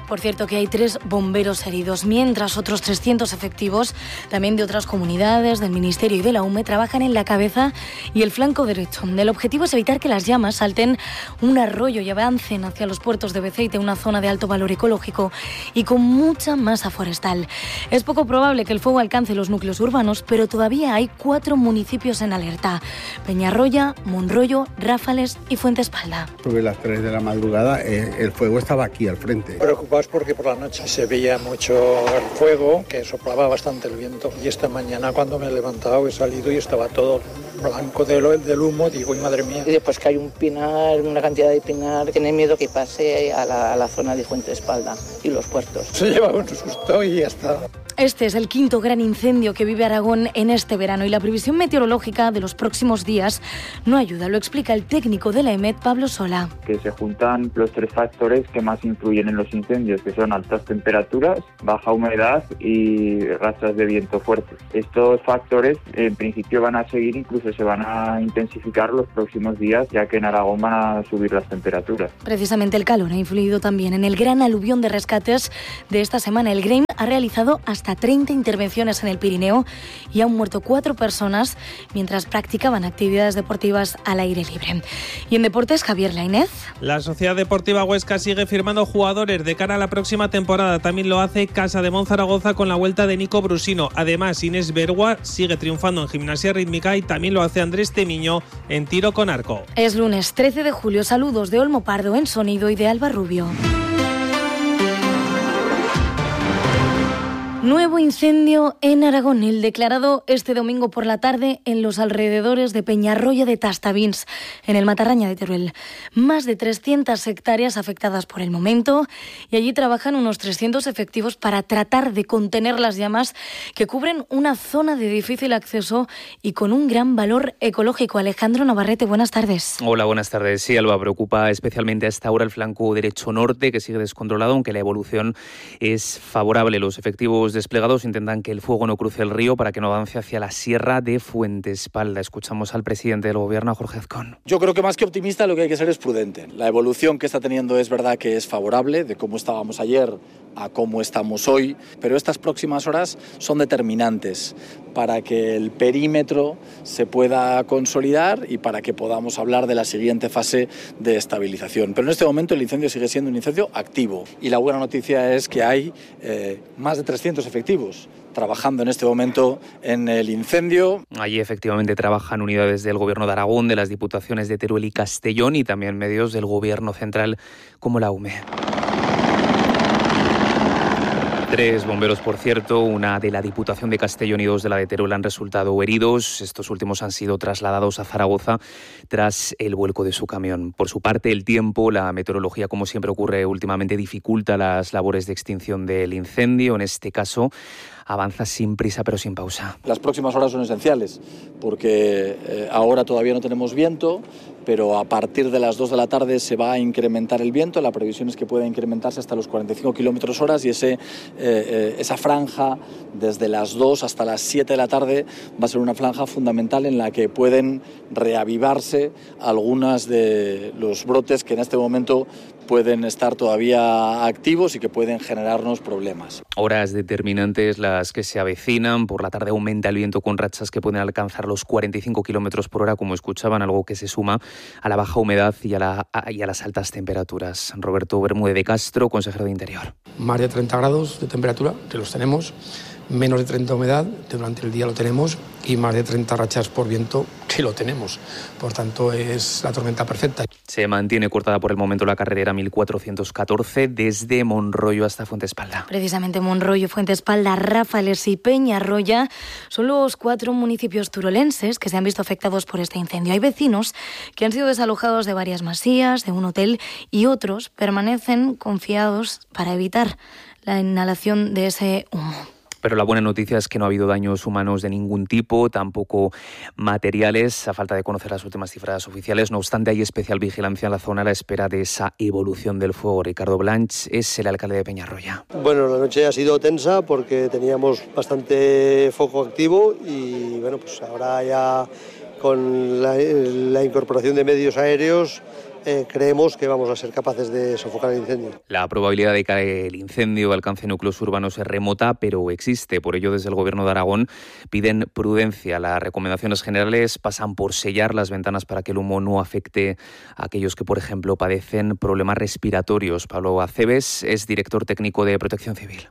Por cierto, que hay tres bomberos heridos, mientras otros trescientos efectivos, también de otras comunidades, del Ministerio y de la U M E, trabajan en la cabeza y el flanco derecho. El objetivo es evitar que las llamas salten un arroyo y avancen hacia los puertos de Beceite, una zona de alto valor ecológico y con mucha masa forestal. Es poco probable que el fuego alcance los núcleos urbanos, pero todavía hay cuatro municipios en alerta: Peñarroya, Monroyo, Ráfales y Fuentespalda. Sobre las tres de la madrugada eh, el fuego estaba aquí al frente. Preocupados porque por la noche se veía mucho el fuego, que soplaba bastante el viento, y esta mañana cuando me he levantado he salido y estaba todo blanco del, del humo, digo, y madre mía. Y después que hay un pinar, una cantidad de pinar, tiene miedo que pase a la, a la zona de Fuentespalda y los puertos. Se lleva un susto y ya está. Este es el quinto gran incendio que vive Aragón en este verano y la previsión meteorológica de los próximos días no ayuda. Lo explica el técnico de la E M E T, Pablo Sola. Que se juntan los tres factores que más influyen en los incendios, que son altas temperaturas, baja humedad y rachas de viento fuertes. Estos factores en principio van a seguir, incluso se van a intensificar los próximos días, ya que en Aragón van a subir las temperaturas. Precisamente el calor ha influido también en el gran aluvión de rescates de esta semana. El Grem ha realizado hasta treinta intervenciones en el Pirineo y han muerto cuatro personas mientras practicaban actividades deportivas al aire libre. Y en deportes, Javier Lainez. La Sociedad Deportiva Huesca sigue firmando jugadores de cara a la próxima temporada. También lo hace Casa de Monzaragoza con la vuelta de Nico Brusino. Además, Inés Bergua sigue triunfando en gimnasia rítmica y también lo hace Andrés Temiño en tiro con arco. Es lunes trece de julio. Saludos de Olmo Pardo en sonido y de Alba Rubio. Nuevo incendio en Aragón, el declarado este domingo por la tarde en los alrededores de Peñarroya de Tastavins, en el Matarraña de Teruel. Más de trescientas hectáreas afectadas por el momento y allí trabajan unos trescientos efectivos para tratar de contener las llamas que cubren una zona de difícil acceso y con un gran valor ecológico. Alejandro Navarrete, buenas tardes. Hola, buenas tardes. Sí, Alba, preocupa especialmente a esta hora el flanco derecho norte, que sigue descontrolado, aunque la evolución es favorable. Los efectivos desplegados intentan que el fuego no cruce el río para que no avance hacia la sierra de Fuentespalda. Escuchamos al presidente del gobierno, a Jorge Azcón. Yo creo que más que optimista lo que hay que ser es prudente. La evolución que está teniendo es verdad que es favorable, de cómo estábamos ayer a cómo estamos hoy, pero estas próximas horas son determinantes para que el perímetro se pueda consolidar y para que podamos hablar de la siguiente fase de estabilización. Pero en este momento el incendio sigue siendo un incendio activo y la buena noticia es que hay eh, más de trescientos efectivos trabajando en este momento en el incendio. Allí efectivamente trabajan unidades del Gobierno de Aragón, de las Diputaciones de Teruel y Castellón y también medios del Gobierno central como la U M E. Tres bomberos, por cierto, una de la Diputación de Castellón y dos de la de Teruel han resultado heridos. Estos últimos han sido trasladados a Zaragoza tras el vuelco de su camión. Por su parte, el tiempo, la meteorología, como siempre ocurre últimamente, dificulta las labores de extinción del incendio. En este caso, avanza sin prisa pero sin pausa. Las próximas horas son esenciales porque eh, ahora todavía no tenemos viento, pero a partir de las dos de la tarde se va a incrementar el viento. La previsión es que pueda incrementarse hasta los cuarenta y cinco kilómetros hora y ese, eh, eh, esa franja desde las dos hasta las siete de la tarde va a ser una franja fundamental en la que pueden reavivarse algunas de los brotes que en este momento pueden estar todavía activos y que pueden generarnos problemas. Horas determinantes las que se avecinan. Por la tarde aumenta el viento con rachas que pueden alcanzar los cuarenta y cinco kilómetros por hora, como escuchaban, algo que se suma a la baja humedad y a, la, a, y a las altas temperaturas. Roberto Bermúdez de Castro, consejero de Interior. Más de treinta grados de temperatura, que los tenemos, menos de treinta de humedad, que durante el día lo tenemos, y más de treinta rachas por viento, que lo tenemos. Por tanto, es la tormenta perfecta. Se mantiene cortada por el momento la carretera mil cuatrocientos catorce desde Monroyo hasta Fuentespalda. Precisamente Monroyo, Fuentespalda, Ráfales y Peñarroya son los cuatro municipios turolenses que se han visto afectados por este incendio. Hay vecinos que han sido desalojados de varias masías, de un hotel, y otros permanecen confiados para evitar la inhalación de ese humo. Pero la buena noticia es que no ha habido daños humanos de ningún tipo, tampoco materiales, a falta de conocer las últimas cifras oficiales. No obstante, hay especial vigilancia en la zona a la espera de esa evolución del fuego. Ricardo Blanch es el alcalde de Peñarroya. Bueno, la noche ha sido tensa porque teníamos bastante foco activo y bueno, pues ahora ya con la, la incorporación de medios aéreos eh, creemos que vamos a ser capaces de sofocar el incendio. La probabilidad de que el incendio alcance núcleos urbanos es remota, pero existe. Por ello, desde el Gobierno de Aragón piden prudencia. Las recomendaciones generales pasan por sellar las ventanas para que el humo no afecte a aquellos que, por ejemplo, padecen problemas respiratorios. Pablo Aceves es director técnico de Protección Civil.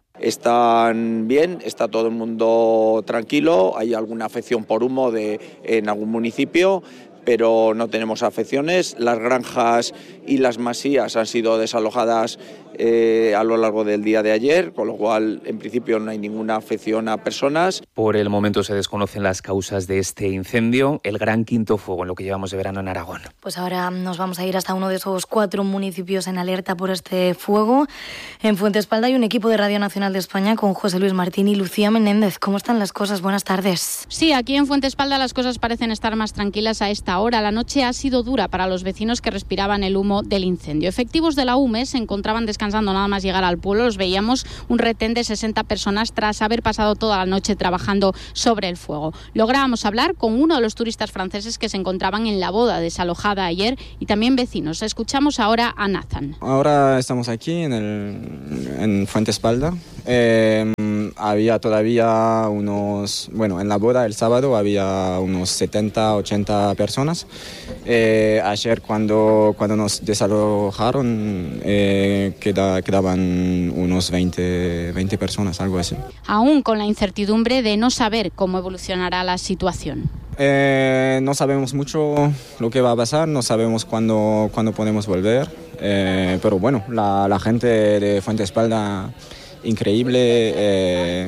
Están bien, está todo el mundo tranquilo, hay alguna afección por humo de, en algún municipio, pero no tenemos afecciones. Las granjas y las masías han sido desalojadas eh, a lo largo del día de ayer, con lo cual en principio no hay ninguna afección a personas. Por el momento se desconocen las causas de este incendio, el gran quinto fuego en lo que llevamos de verano en Aragón. Pues ahora nos vamos a ir hasta uno de esos cuatro municipios en alerta por este fuego. En Fuentespalda hay un equipo de Radio Nacional de España con José Luis Martín y Lucía Menéndez. ¿Cómo están las cosas? Buenas tardes. Sí, aquí en Fuentespalda las cosas parecen estar más tranquilas a esta hora. La noche ha sido dura para los vecinos que respiraban el humo del incendio. Efectivos de la U M E se encontraban descansando nada más llegar al pueblo. Los veíamos un retén de sesenta personas tras haber pasado toda la noche trabajando sobre el fuego. Lográbamos hablar con uno de los turistas franceses que se encontraban en la boda desalojada ayer y también vecinos. Escuchamos ahora a Nathan. Ahora estamos aquí en, el, en Fuentespalda. Eh, había todavía unos, bueno, en la boda el sábado había unos setenta, ochenta personas. Eh, ayer cuando, cuando nos desalojaron eh, queda, quedaban unos veinte, veinte personas, algo así. Aún con la incertidumbre de no saber cómo evolucionará la situación. Eh, no sabemos mucho lo que va a pasar, no sabemos cuándo, cuándo podemos volver, eh, pero bueno, la, la gente de Fuentespalda increíble eh,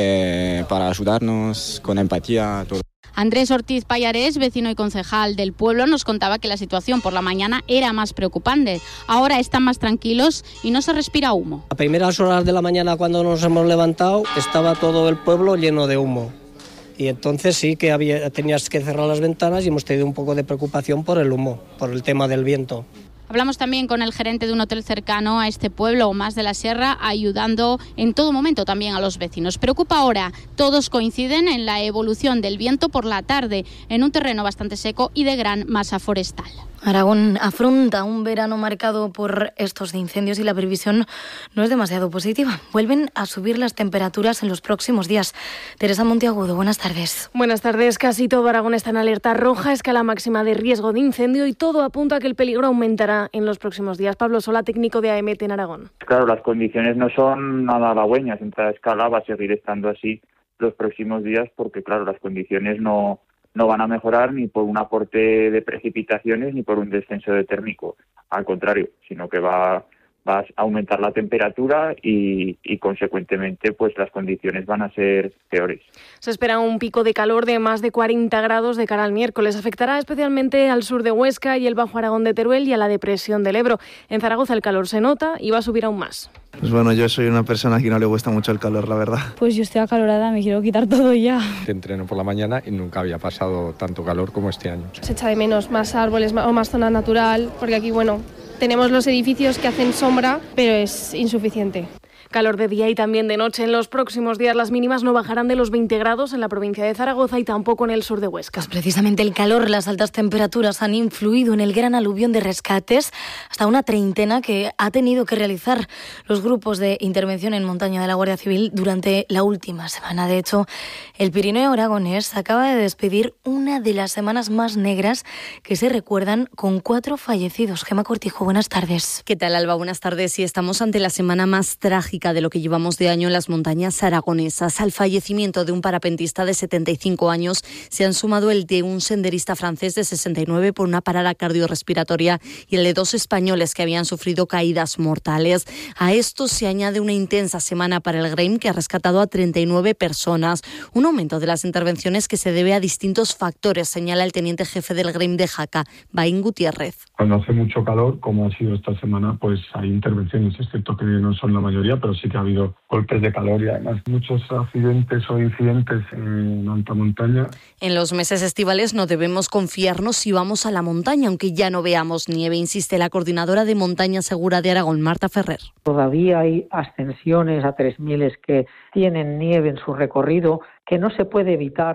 eh, para ayudarnos con empatía, todo. Andrés Ortiz Payarés, vecino y concejal del pueblo, nos contaba que la situación por la mañana era más preocupante. Ahora están más tranquilos y no se respira humo. A primeras horas de la mañana, cuando nos hemos levantado, estaba todo el pueblo lleno de humo. Y entonces sí que había, tenías que cerrar las ventanas y hemos tenido un poco de preocupación por el humo, por el tema del viento. Hablamos también con el gerente de un hotel cercano a este pueblo, Más de la Sierra, ayudando en todo momento también a los vecinos. Preocupa ahora, todos coinciden en la evolución del viento por la tarde, en un terreno bastante seco y de gran masa forestal. Aragón afronta un verano marcado por estos incendios y la previsión no es demasiado positiva. Vuelven a subir las temperaturas en los próximos días. Teresa Monteagudo, buenas tardes. Buenas tardes. Casi todo Aragón está en alerta roja, escala máxima de riesgo de incendio y todo apunta a que el peligro aumentará en los próximos días. Pablo Sola, técnico de A M T en Aragón. Claro, las condiciones no son nada halagüeñas. En esta escala va a seguir estando así los próximos días porque, claro, las condiciones no... no van a mejorar ni por un aporte de precipitaciones ni por un descenso de térmico, al contrario, sino que va, va a aumentar la temperatura y, y consecuentemente pues las condiciones van a ser peores. Se espera un pico de calor de más de cuarenta grados de cara al miércoles. Afectará especialmente al sur de Huesca y el Bajo Aragón de Teruel y a la depresión del Ebro. En Zaragoza el calor se nota y va a subir aún más. Pues bueno, yo soy una persona que no le gusta mucho el calor, la verdad. Pues yo estoy acalorada, me quiero quitar todo ya. Entreno por la mañana y nunca había pasado tanto calor como este año. Se echa de menos más árboles o más zona natural, porque aquí, bueno, tenemos los edificios que hacen sombra, pero es insuficiente. Calor de día y también de noche. En los próximos días las mínimas no bajarán de los veinte grados en la provincia de Zaragoza y tampoco en el sur de Huesca. Pues precisamente el calor, las altas temperaturas han influido en el gran aluvión de rescates, hasta una treintena que ha tenido que realizar los grupos de intervención en montaña de la Guardia Civil durante la última semana. De hecho, el Pirineo aragonés acaba de despedir una de las semanas más negras que se recuerdan, con cuatro fallecidos. Gemma Cortijo, buenas tardes. ¿Qué tal, Alba? Buenas tardes. Y estamos ante la semana más trágica de lo que llevamos de año en las montañas aragonesas. Al fallecimiento de un parapentista de setenta y cinco años se han sumado el de un senderista francés de sesenta y nueve por una parada cardiorrespiratoria y el de dos españoles que habían sufrido caídas mortales. A esto se añade una intensa semana para el Grem, que ha rescatado a treinta y nueve personas. Un aumento de las intervenciones que se debe a distintos factores, señala el teniente jefe del Grem de Jaca, Baín Gutiérrez. Cuando hace mucho calor, como ha sido esta semana, pues hay intervenciones, es cierto que no son la mayoría, pero sí que ha habido golpes de calor y además muchos accidentes o incidentes en alta montaña. En los meses estivales no debemos confiarnos si vamos a la montaña, aunque ya no veamos nieve, insiste la coordinadora de Montaña Segura de Aragón, Marta Ferrer. Todavía hay ascensiones a tres mil que tienen nieve en su recorrido, que no se puede evitar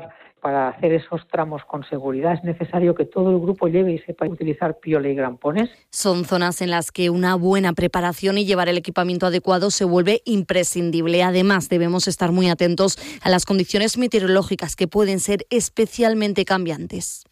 para hacer esos tramos con seguridad es necesario que todo el grupo lleve y sepa utilizar piola y grampones. Son zonas en las que una buena preparación y llevar el equipamiento adecuado se vuelve imprescindible. Además, debemos estar muy atentos a las condiciones meteorológicas que pueden ser especialmente cambiantes.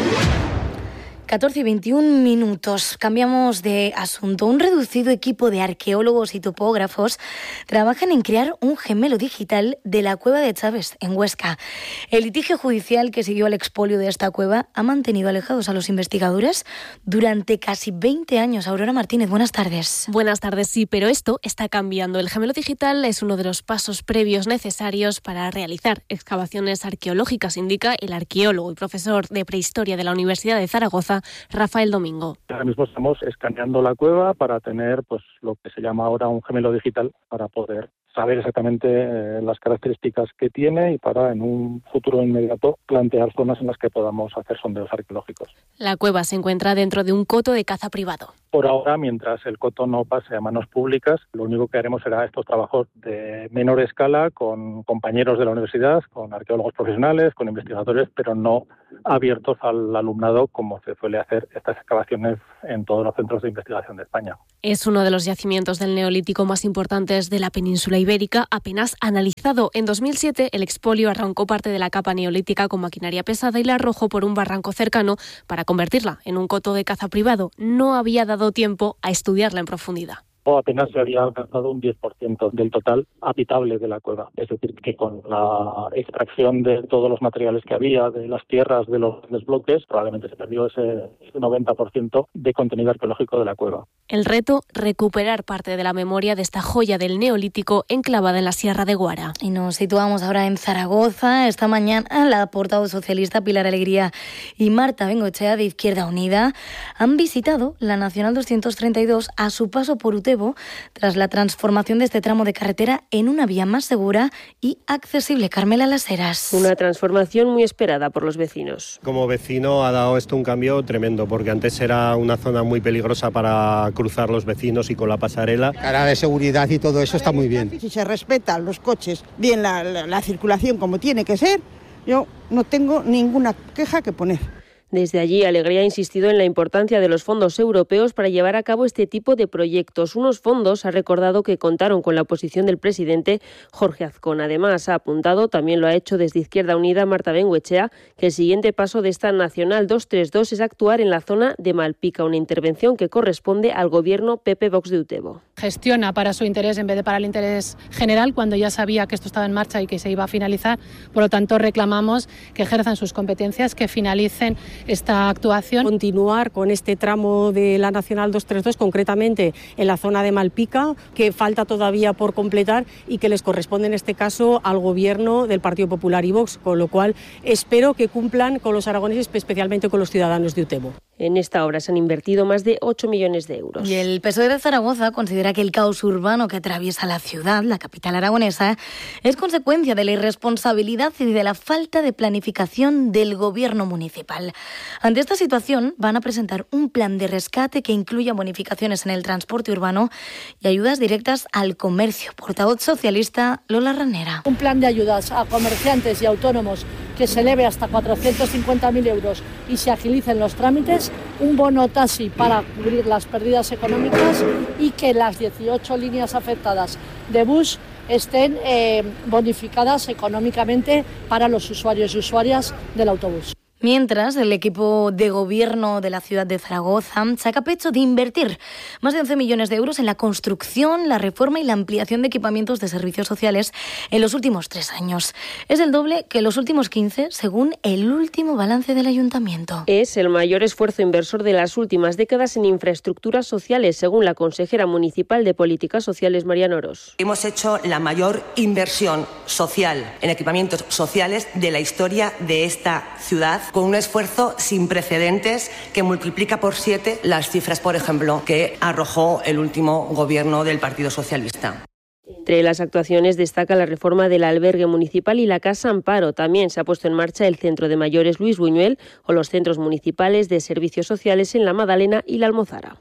catorce y veintiún minutos. Cambiamos de asunto. Un reducido equipo de arqueólogos y topógrafos trabajan en crear un gemelo digital de la cueva de Chávez, en Huesca. El litigio judicial que siguió al expolio de esta cueva ha mantenido alejados a los investigadores durante casi veinte años. Aurora Martínez, buenas tardes. Buenas tardes, sí, pero esto está cambiando. El gemelo digital es uno de los pasos previos necesarios para realizar excavaciones arqueológicas, indica el arqueólogo y profesor de prehistoria de la Universidad de Zaragoza, Rafael Domingo. Ahora mismo estamos escaneando la cueva para tener pues lo que se llama ahora un gemelo digital, para poder saber exactamente eh, las características que tiene y para en un futuro inmediato plantear zonas en las que podamos hacer sondeos arqueológicos. La cueva se encuentra dentro de un coto de caza privado. Por ahora, mientras el coto no pase a manos públicas, lo único que haremos será estos trabajos de menor escala con compañeros de la universidad, con arqueólogos profesionales, con investigadores, pero no abiertos al alumnado como se suele hacer estas excavaciones en todos los centros de investigación de España. Es uno de los yacimientos del Neolítico más importantes de la península ibérica, apenas analizado. En dos mil siete, el expolio arrancó parte de la capa neolítica con maquinaria pesada y la arrojó por un barranco cercano para convertirla en un coto de caza privado. No había dado tiempo a estudiarla en profundidad. O apenas se había alcanzado un diez por ciento del total habitable de la cueva. Es decir, que con la extracción de todos los materiales que había, de las tierras, de los bloques, probablemente se perdió ese noventa por ciento de contenido arqueológico de la cueva. El reto, recuperar parte de la memoria de esta joya del Neolítico enclavada en la Sierra de Guara. Y nos situamos ahora en Zaragoza. Esta mañana la portavoz socialista Pilar Alegría y Marta Bengoechea, de Izquierda Unida, han visitado la Nacional doscientos treinta y dos a su paso por Utebo, tras la transformación de este tramo de carretera en una vía más segura y accesible. Carmela Las Heras. Una transformación muy esperada por los vecinos. Como vecino ha dado esto un cambio tremendo, porque antes era una zona muy peligrosa para cruzar los vecinos y con la pasarela. Cara de seguridad y todo eso está muy bien. Si se respetan los coches, bien la, la, la circulación como tiene que ser, yo no tengo ninguna queja que poner. Desde allí, Alegría ha insistido en la importancia de los fondos europeos para llevar a cabo este tipo de proyectos. Unos fondos, ha recordado, que contaron con la oposición del presidente Jorge Azcón. Además, ha apuntado, también lo ha hecho desde Izquierda Unida Marta Bengoechea, que el siguiente paso de esta Nacional doscientos treinta y dos es actuar en la zona de Malpica, una intervención que corresponde al gobierno P P-Vox de Utebo. Gestiona para su interés en vez de para el interés general, cuando ya sabía que esto estaba en marcha y que se iba a finalizar. Por lo tanto, reclamamos que ejerzan sus competencias, que finalicen esta actuación. Continuar con este tramo de la Nacional doscientos treinta y dos, concretamente en la zona de Malpica, que falta todavía por completar y que les corresponde en este caso al Gobierno del Partido Popular y Vox, con lo cual espero que cumplan con los aragoneses, especialmente con los ciudadanos de Utebo. En esta obra se han invertido más de ocho millones de euros. Y el P S O E de Zaragoza considera que el caos urbano que atraviesa la ciudad, la capital aragonesa, es consecuencia de la irresponsabilidad y de la falta de planificación del gobierno municipal. Ante esta situación, van a presentar un plan de rescate que incluya bonificaciones en el transporte urbano y ayudas directas al comercio. Portavoz socialista Lola Ranera. Un plan de ayudas a comerciantes y autónomos que se eleve hasta cuatrocientos cincuenta mil euros y se agilicen los trámites, un bono taxi para cubrir las pérdidas económicas y que las dieciocho líneas afectadas de bus estén eh, bonificadas económicamente para los usuarios y usuarias del autobús. Mientras, el equipo de gobierno de la ciudad de Zaragoza saca pecho de invertir más de once millones de euros en la construcción, la reforma y la ampliación de equipamientos de servicios sociales en los últimos tres años. Es el doble que los últimos quince, según el último balance del ayuntamiento. Es el mayor esfuerzo inversor de las últimas décadas en infraestructuras sociales, según la consejera municipal de Políticas Sociales, Mariano Oros. Hemos hecho la mayor inversión social en equipamientos sociales de la historia de esta ciudad, con un esfuerzo sin precedentes que multiplica por siete las cifras, por ejemplo, que arrojó el último gobierno del Partido Socialista. Entre las actuaciones destaca la reforma del albergue municipal y la Casa Amparo. También se ha puesto en marcha el Centro de Mayores Luis Buñuel o los centros municipales de servicios sociales en La Madalena y La Almozara.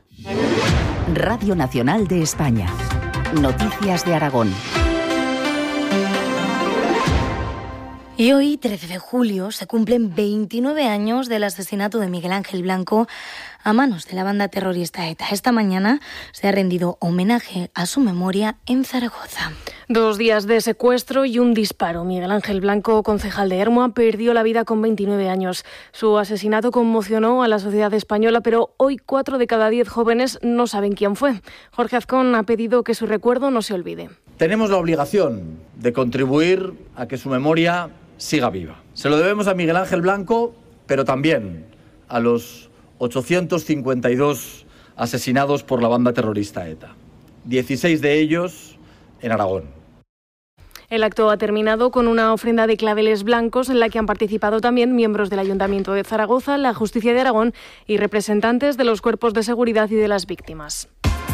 Radio Nacional de España. Noticias de Aragón. Y hoy, trece de julio, se cumplen veintinueve años del asesinato de Miguel Ángel Blanco a manos de la banda terrorista ETA. Esta mañana se ha rendido homenaje a su memoria en Zaragoza. Dos días de secuestro y un disparo. Miguel Ángel Blanco, concejal de Ermua, perdió la vida con veintinueve años. Su asesinato conmocionó a la sociedad española, pero hoy cuatro de cada diez jóvenes no saben quién fue. Jorge Azcón ha pedido que su recuerdo no se olvide. Tenemos la obligación de contribuir a que su memoria siga viva. Se lo debemos a Miguel Ángel Blanco, pero también a los ochocientos cincuenta y dos asesinados por la banda terrorista ETA. dieciséis de ellos en Aragón. El acto ha terminado con una ofrenda de claveles blancos en la que han participado también miembros del Ayuntamiento de Zaragoza, la Justicia de Aragón y representantes de los cuerpos de seguridad y de las víctimas.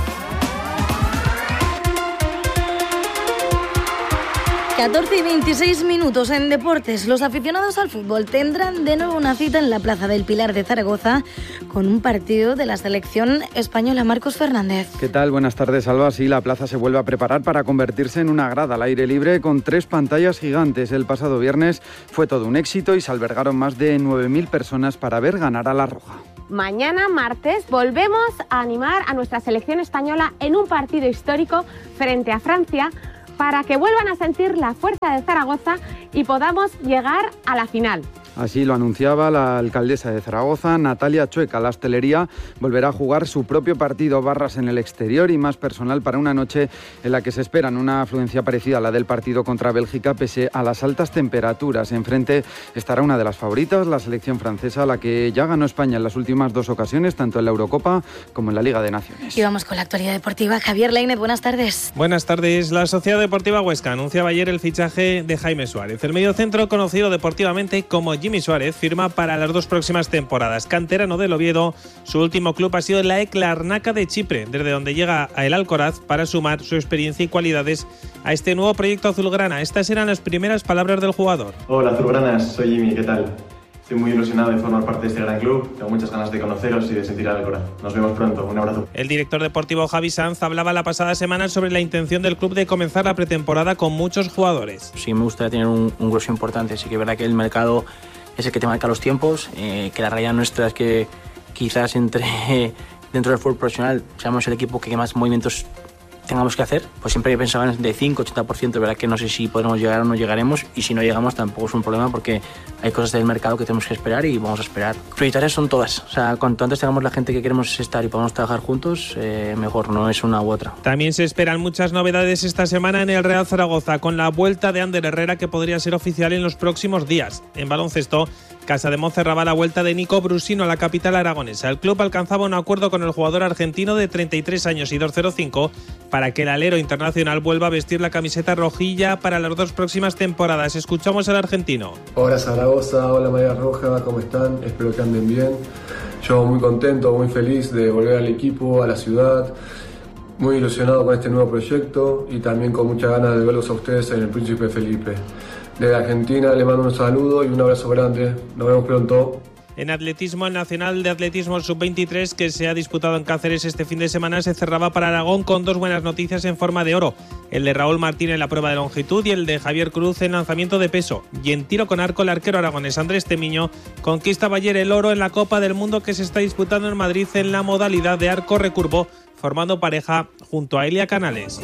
catorce y veintiséis minutos en deportes. Los aficionados al fútbol tendrán de nuevo una cita en la Plaza del Pilar de Zaragoza con un partido de la selección española. Marcos Fernández. ¿Qué tal? Buenas tardes, Alba. Sí, la plaza se vuelve a preparar para convertirse en una grada al aire libre con tres pantallas gigantes. El pasado viernes fue todo un éxito y se albergaron más de nueve mil personas para ver ganar a la Roja. Mañana, martes, volvemos a animar a nuestra selección española en un partido histórico frente a Francia, para que vuelvan a sentir la fuerza de Zaragoza y podamos llegar a la final. Así lo anunciaba la alcaldesa de Zaragoza, Natalia Chueca. La hostelería volverá a jugar su propio partido, barras en el exterior y más personal para una noche en la que se esperan una afluencia parecida a la del partido contra Bélgica, pese a las altas temperaturas. Enfrente estará una de las favoritas, la selección francesa, la que ya ganó España en las últimas dos ocasiones, tanto en la Eurocopa como en la Liga de Naciones. Y vamos con la actualidad deportiva. Javier Lainez, buenas tardes. Buenas tardes. La Sociedad Deportiva Huesca anunciaba ayer el fichaje de Jaime Suárez. El mediocentro, conocido deportivamente como Jimmy Suárez, firma para las dos próximas temporadas. Canterano del Oviedo, su último club ha sido la E C Larnaca de Chipre, desde donde llega a El Alcoraz para sumar su experiencia y cualidades a este nuevo proyecto azulgrana. Estas eran las primeras palabras del jugador. Hola azulgranas, soy Jimmy, ¿qué tal? Estoy muy ilusionado de formar parte de este gran club, tengo muchas ganas de conoceros y de sentir el Alcoraz. Nos vemos pronto, un abrazo. El director deportivo Javi Sanz hablaba la pasada semana sobre la intención del club de comenzar la pretemporada con muchos jugadores. Sí, me gustaría tener un, un grueso importante, sí que es verdad que el mercado es el que te marca los tiempos, eh, que la realidad nuestra es que quizás entre dentro del fútbol profesional seamos el equipo que más movimientos tengamos que hacer. Pues siempre pensaban de cinco, ochenta por ciento, verdad que no sé si podremos llegar o no llegaremos, y si no llegamos tampoco es un problema porque hay cosas del mercado que tenemos que esperar y vamos a esperar. Prioritarias son todas, o sea, cuanto antes tengamos la gente que queremos estar y podamos trabajar juntos, eh, mejor, no es una u otra. También se esperan muchas novedades esta semana en el Real Zaragoza, con la vuelta de Ander Herrera que podría ser oficial en los próximos días. En baloncesto, Casademón cerraba la vuelta de Nico Brusino a la capital aragonesa. El club alcanzaba un acuerdo con el jugador argentino de treinta y tres años y doscientos cinco para que el alero internacional vuelva a vestir la camiseta rojilla para las dos próximas temporadas. Escuchamos al argentino. Hola Zaragoza, hola María Roja, ¿cómo están? Espero que anden bien. Yo muy contento, muy feliz de volver al equipo, a la ciudad. Muy ilusionado con este nuevo proyecto y también con muchas ganas de verlos a ustedes en el Príncipe Felipe. Desde Argentina les mando un saludo y un abrazo grande. Nos vemos pronto. En atletismo, el Nacional de Atletismo sub veintitrés, que se ha disputado en Cáceres este fin de semana, se cerraba para Aragón con dos buenas noticias en forma de oro. El de Raúl Martín en la prueba de longitud y el de Javier Cruz en lanzamiento de peso. Y en tiro con arco, el arquero aragonés Andrés Temiño conquistaba ayer el oro en la Copa del Mundo que se está disputando en Madrid en la modalidad de arco recurvo, formando pareja junto a Elia Canales.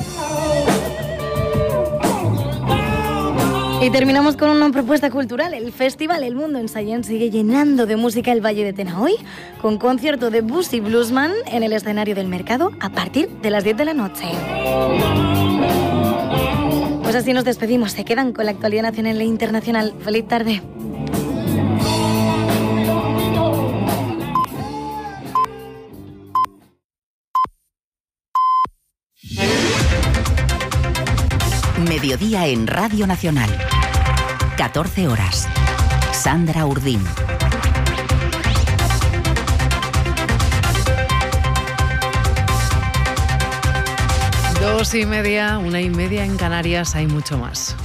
Y terminamos con una propuesta cultural. El festival El Mundo en Sallent sigue llenando de música el Valle de Tena hoy, con concierto de Busy Bluesman en el escenario del Mercado a partir de las diez de la noche. Pues así nos despedimos. Se quedan con la actualidad nacional e internacional. Feliz tarde. Mediodía en Radio Nacional. catorce horas. Sandra Urdín. Dos y media, una y media en Canarias, hay mucho más.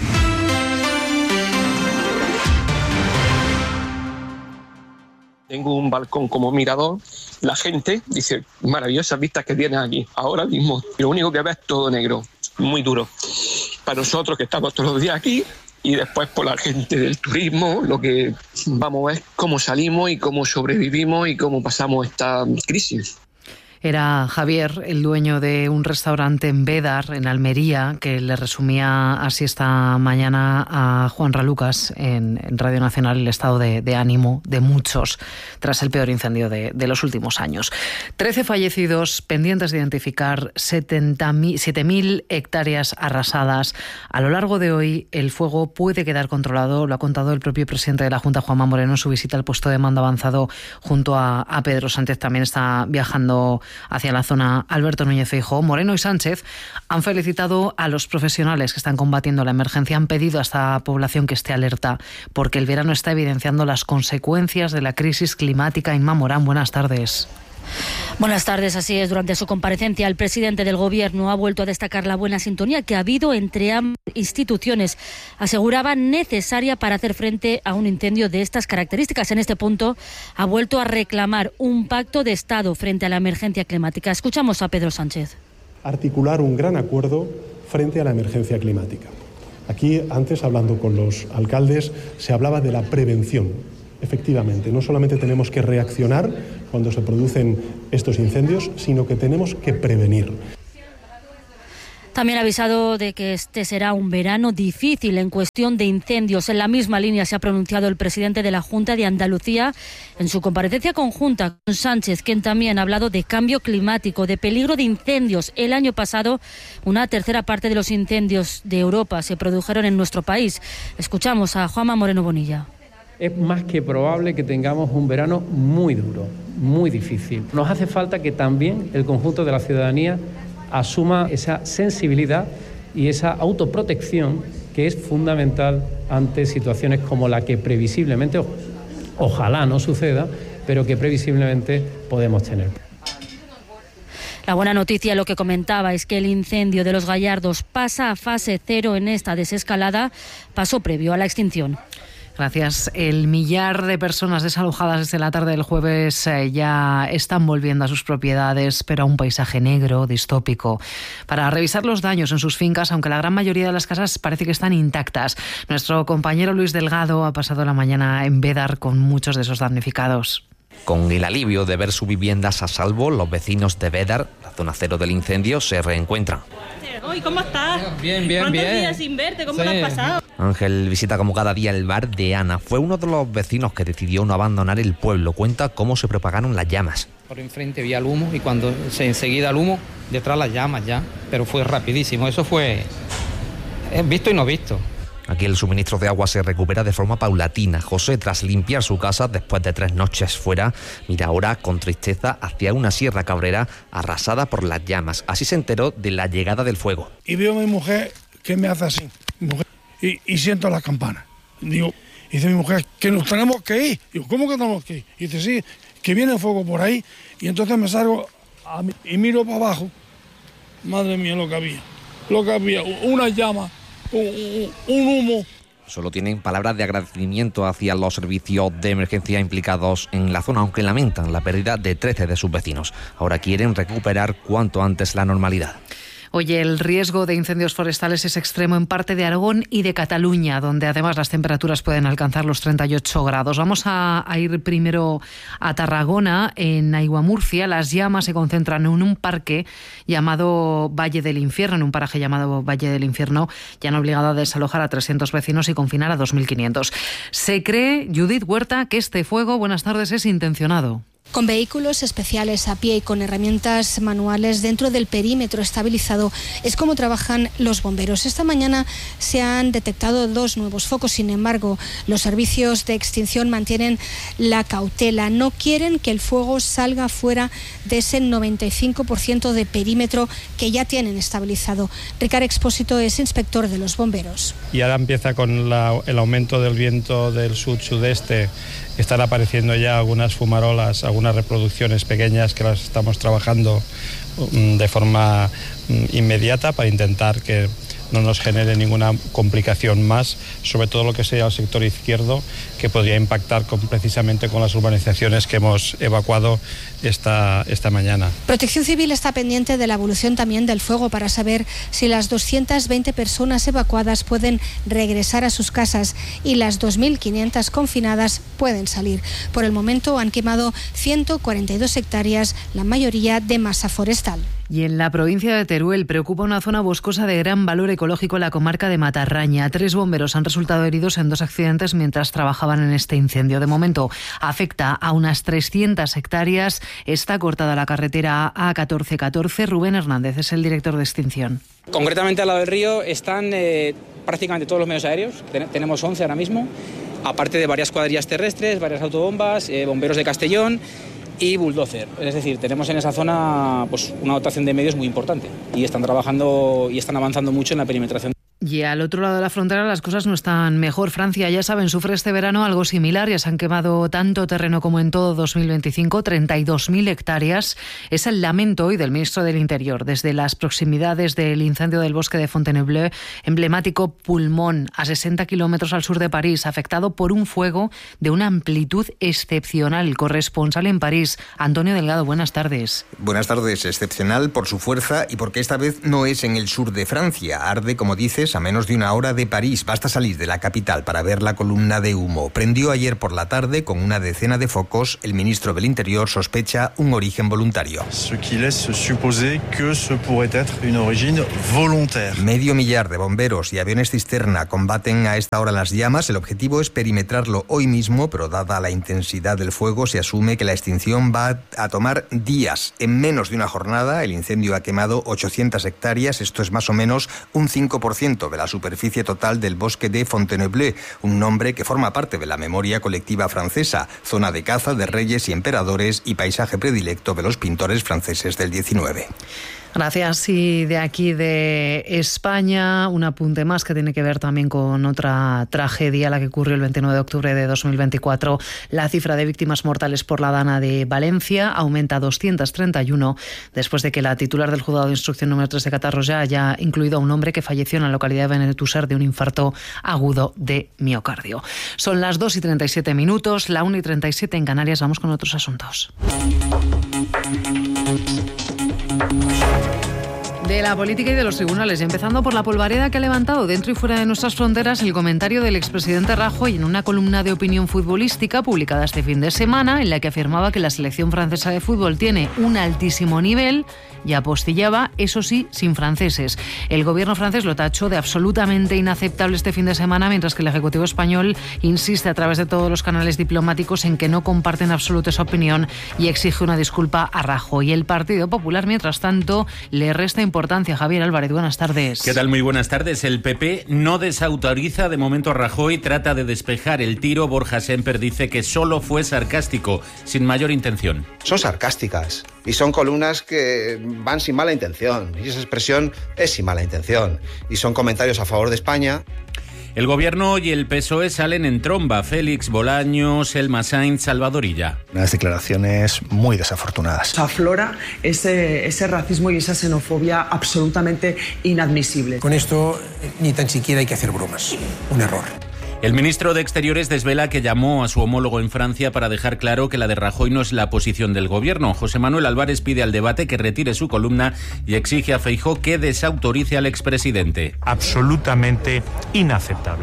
Tengo un balcón como mirador. La gente dice, maravillosas vistas que tienes aquí. Ahora mismo, lo único que ves es todo negro, muy duro. Para nosotros que estamos todos los días aquí, y después por la gente del turismo. Lo que vamos a ver cómo salimos y cómo sobrevivimos y cómo pasamos esta crisis. Era Javier, el dueño de un restaurante en Bédar, en Almería, que le resumía así esta mañana a Juan Ralucas en, en Radio Nacional el estado de, de ánimo de muchos tras el peor incendio de, de los últimos años. Trece fallecidos, pendientes de identificar, siete mil hectáreas arrasadas. A lo largo de hoy el fuego puede quedar controlado, lo ha contado el propio presidente de la Junta, Juanma Moreno, en su visita al puesto de mando avanzado junto a, a Pedro Sánchez. También está viajando hacia la zona Alberto Núñez Feijóo. Moreno y Sánchez han felicitado a los profesionales que están combatiendo la emergencia. Han pedido a esta población que esté alerta porque el verano está evidenciando las consecuencias de la crisis climática. Inma Morán, buenas tardes. Buenas tardes, así es. Durante su comparecencia, el presidente del Gobierno ha vuelto a destacar la buena sintonía que ha habido entre ambas instituciones. Aseguraba necesaria para hacer frente a un incendio de estas características. En este punto, ha vuelto a reclamar un pacto de Estado frente a la emergencia climática. Escuchamos a Pedro Sánchez. Articular un gran acuerdo frente a la emergencia climática. Aquí, antes, hablando con los alcaldes, se hablaba de la prevención. Efectivamente, no solamente tenemos que reaccionar cuando se producen estos incendios, sino que tenemos que prevenir. También ha avisado de que este será un verano difícil en cuestión de incendios. En la misma línea se ha pronunciado el presidente de la Junta de Andalucía en su comparecencia conjunta con Sánchez, quien también ha hablado de cambio climático, de peligro de incendios. El año pasado, una tercera parte de los incendios de Europa se produjeron en nuestro país. Escuchamos a Juanma Moreno Bonilla. Es más que probable que tengamos un verano muy duro, muy difícil. Nos hace falta que también el conjunto de la ciudadanía asuma esa sensibilidad y esa autoprotección que es fundamental ante situaciones como la que previsiblemente, ojalá no suceda, pero que previsiblemente podemos tener. La buena noticia, lo que comentaba, es que el incendio de Los Gallardos pasa a fase cero en esta desescalada, paso previo a la extinción. Gracias. El millar de personas desalojadas desde la tarde del jueves eh, ya están volviendo a sus propiedades, pero a un paisaje negro, distópico, para revisar los daños en sus fincas, aunque la gran mayoría de las casas parece que están intactas. Nuestro compañero Luis Delgado ha pasado la mañana en Bédar con muchos de esos damnificados. Con el alivio de ver sus viviendas a salvo, los vecinos de Bédar, la zona cero del incendio, se reencuentran. Uy, ¿cómo estás? Bien, bien, ¿Cuántos bien. días sin verte? ¿Cómo Sí. lo has pasado? Ángel visita como cada día el bar de Ana. Fue uno de los vecinos que decidió no abandonar el pueblo. Cuenta cómo se propagaron las llamas. Por enfrente vi el humo y cuando se enseguida el humo, detrás las llamas ya. Pero fue rapidísimo. Eso fue es visto y no visto. Aquí el suministro de agua se recupera de forma paulatina. José, tras limpiar su casa después de tres noches fuera, mira ahora con tristeza hacia una sierra cabrera arrasada por las llamas. Así se enteró de la llegada del fuego. Y veo a mi mujer que me hace así, mi mujer, y, y siento las campanas. Digo, y dice mi mujer, que nos tenemos que ir. Digo, ¿cómo que tenemos que ir? Y dice, sí, que viene el fuego por ahí. Y entonces me salgo a mí, y miro para abajo. Madre mía, lo que había. Lo que había, una llama. Un, un humo. Solo tienen palabras de agradecimiento hacia los servicios de emergencia implicados en la zona, aunque lamentan la pérdida de trece de sus vecinos. Ahora quieren recuperar cuanto antes la normalidad. Oye, el riesgo de incendios forestales es extremo en parte de Aragón y de Cataluña, donde además las temperaturas pueden alcanzar los treinta y ocho grados. Vamos a, a ir primero a Tarragona, en Aiguamurcia. Las llamas se concentran en un parque llamado Valle del Infierno, en un paraje llamado Valle del Infierno, y han obligado a desalojar a trescientos vecinos y confinar a dos mil quinientos. Se cree, Judith Huerta, que este fuego, buenas tardes, es intencionado. Con vehículos especiales a pie y con herramientas manuales dentro del perímetro estabilizado es como trabajan los bomberos. Esta mañana se han detectado dos nuevos focos, sin embargo, los servicios de extinción mantienen la cautela. No quieren que el fuego salga fuera de ese noventa y cinco por ciento de perímetro que ya tienen estabilizado. Ricard Expósito es inspector de los bomberos. Y ahora empieza con la, el aumento del viento del sud-sudeste. Están apareciendo ya algunas fumarolas, algunas reproducciones pequeñas que las estamos trabajando de forma inmediata para intentar que no nos genere ninguna complicación más, sobre todo lo que sea el sector izquierdo, que podría impactar con, precisamente con las urbanizaciones que hemos evacuado esta, esta mañana. Protección Civil está pendiente de la evolución también del fuego para saber si las doscientas veinte personas evacuadas pueden regresar a sus casas y las dos mil quinientas confinadas pueden salir. Por el momento han quemado ciento cuarenta y dos hectáreas, la mayoría de masa forestal. Y en la provincia de Teruel preocupa una zona boscosa de gran valor ecológico en la comarca de Matarraña. Tres bomberos han resultado heridos en dos accidentes mientras trabajaban en este incendio. De momento afecta a unas trescientas hectáreas. Está cortada la carretera A catorce catorce. Rubén Hernández es el director de extinción. Concretamente al lado del río están eh, prácticamente todos los medios aéreos. Ten- tenemos once ahora mismo, aparte de varias cuadrillas terrestres, varias autobombas, eh, bomberos de Castellón y bulldozer. Es decir, tenemos en esa zona pues una dotación de medios muy importante y están trabajando y están avanzando mucho en la perimetración. Y al otro lado de la frontera las cosas no están mejor. Francia, ya saben, sufre este verano algo similar. Ya se han quemado tanto terreno como en todo dos mil veinticinco, treinta y dos mil hectáreas. Es el lamento hoy del ministro del Interior. Desde las proximidades del incendio del bosque de Fontainebleau, emblemático pulmón a sesenta kilómetros al sur de París, afectado por un fuego de una amplitud excepcional. Corresponsal en París, Antonio Delgado, buenas tardes. Buenas tardes. Excepcional por su fuerza y porque esta vez no es en el sur de Francia. Arde, como dices, a menos de una hora de París. Basta salir de la capital para ver la columna de humo. Prendió ayer por la tarde con una decena de focos. El ministro del Interior sospecha un origen voluntario. Ce qui laisse supposer que ce pourrait être une origine volontaire. Medio millar de bomberos y aviones cisterna combaten a esta hora las llamas. El objetivo es perimetrarlo hoy mismo, pero dada la intensidad del fuego, se asume que la extinción va a tomar días. En menos de una jornada, el incendio ha quemado ochocientas hectáreas. Esto es más o menos un cinco por ciento de la superficie total del bosque de Fontainebleau, un nombre que forma parte de la memoria colectiva francesa, zona de caza de reyes y emperadores y paisaje predilecto de los pintores franceses del diecinueve. Gracias. Y de aquí de España, un apunte más que tiene que ver también con otra tragedia, la que ocurrió el veintinueve de octubre de dos mil veinticuatro. La cifra de víctimas mortales por la Dana de Valencia aumenta a doscientos treinta y uno después de que la titular del juzgado de instrucción número tres de Catarroja haya incluido a un hombre que falleció en la localidad de Benetússer de un infarto agudo de miocardio. Son las dos y treinta y siete minutos, la una y treinta y siete en Canarias. Vamos con otros asuntos. De la política y de los tribunales, y empezando por la polvareda que ha levantado dentro y fuera de nuestras fronteras el comentario del expresidente Rajoy en una columna de opinión futbolística publicada este fin de semana, en la que afirmaba que la selección francesa de fútbol tiene un altísimo nivel y apostillaba, eso sí, sin franceses. El gobierno francés lo tachó de absolutamente inaceptable este fin de semana, mientras que el Ejecutivo español insiste a través de todos los canales diplomáticos en que no comparte en absoluto esa opinión y exige una disculpa a Rajoy. El Partido Popular, mientras tanto, le resta importancia. Javier Álvarez, buenas tardes. ¿Qué tal? Muy buenas tardes. El P P no desautoriza de momento a Rajoy, trata de despejar el tiro. Borja Semper dice que solo fue sarcástico, sin mayor intención. Son sarcásticas y son columnas que van sin mala intención, y esa expresión es sin mala intención, y son comentarios a favor de España. El Gobierno y el P S O E salen en tromba. Félix Bolaños, Selma Sainz, Salvador Illa. Unas declaraciones muy desafortunadas. Aflora ese, ese racismo y esa xenofobia absolutamente inadmisible. Con esto ni tan siquiera hay que hacer bromas. Un error. El ministro de Exteriores desvela que llamó a su homólogo en Francia para dejar claro que la de Rajoy no es la posición del Gobierno. José Manuel Álvarez pide al debate que retire su columna y exige a Feijóo que desautorice al expresidente. Absolutamente inaceptable.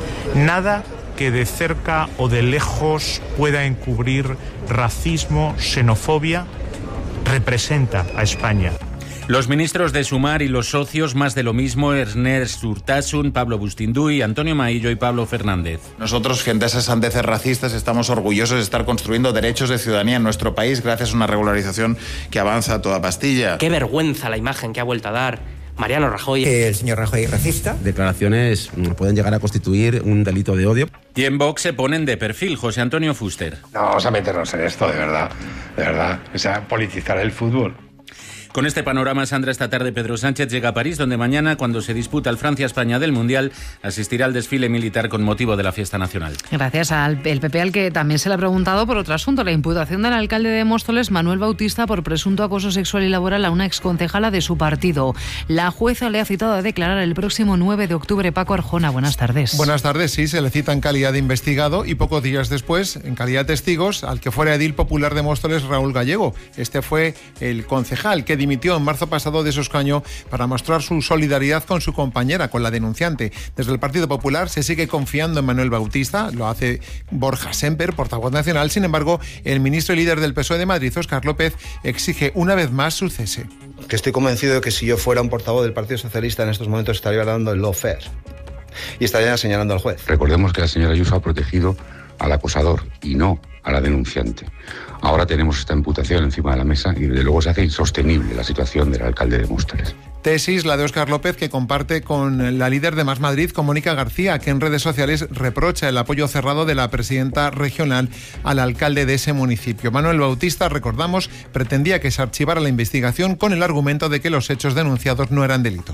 Nada que de cerca o de lejos pueda encubrir racismo, xenofobia, representa a España. Los ministros de Sumar y los socios, más de lo mismo, Ernest Urtasun, Pablo Bustinduy, Antonio Maillo y Pablo Fernández. Nosotros, frente a esas sandeces racistas, estamos orgullosos de estar construyendo derechos de ciudadanía en nuestro país gracias a una regularización que avanza a toda pastilla. Qué vergüenza la imagen que ha vuelto a dar Mariano Rajoy. El señor Rajoy es racista. Declaraciones pueden llegar a constituir un delito de odio. Y en Vox se ponen de perfil. José Antonio Fuster. No vamos a meternos en esto, de verdad. De verdad. O sea, politizar el fútbol. Con este panorama, Sandra, esta tarde Pedro Sánchez llega a París, donde mañana, cuando se disputa el Francia-España del Mundial, asistirá al desfile militar con motivo de la fiesta nacional. Gracias al el P P, al que también se le ha preguntado por otro asunto, la imputación del alcalde de Móstoles, Manuel Bautista, por presunto acoso sexual y laboral a una exconcejala de su partido. La jueza le ha citado a declarar el próximo nueve de octubre. Paco Arjona, buenas tardes. Buenas tardes, sí, se le cita en calidad de investigado y pocos días después, en calidad de testigos, al que fuera edil popular de Móstoles, Raúl Gallego. Este fue el concejal que dimitió en marzo pasado de su escaño para mostrar su solidaridad con su compañera, con la denunciante. Desde el Partido Popular se sigue confiando en Manuel Bautista, lo hace Borja Semper, portavoz nacional. Sin embargo, el ministro y líder del P S O E de Madrid, Óscar López, exige una vez más su cese. Que estoy convencido de que si yo fuera un portavoz del Partido Socialista en estos momentos estaría dando el lawfare y estaría señalando al juez. Recordemos que la señora Ayuso ha protegido al acosador y no a la denunciante. Ahora tenemos esta imputación encima de la mesa y desde luego se hace insostenible la situación del alcalde de Móstoles. Tesis, la de Óscar López, que comparte con la líder de Más Madrid, con Mónica García, que en redes sociales reprocha el apoyo cerrado de la presidenta regional al alcalde de ese municipio. Manuel Bautista, recordamos, pretendía que se archivara la investigación con el argumento de que los hechos denunciados no eran delito.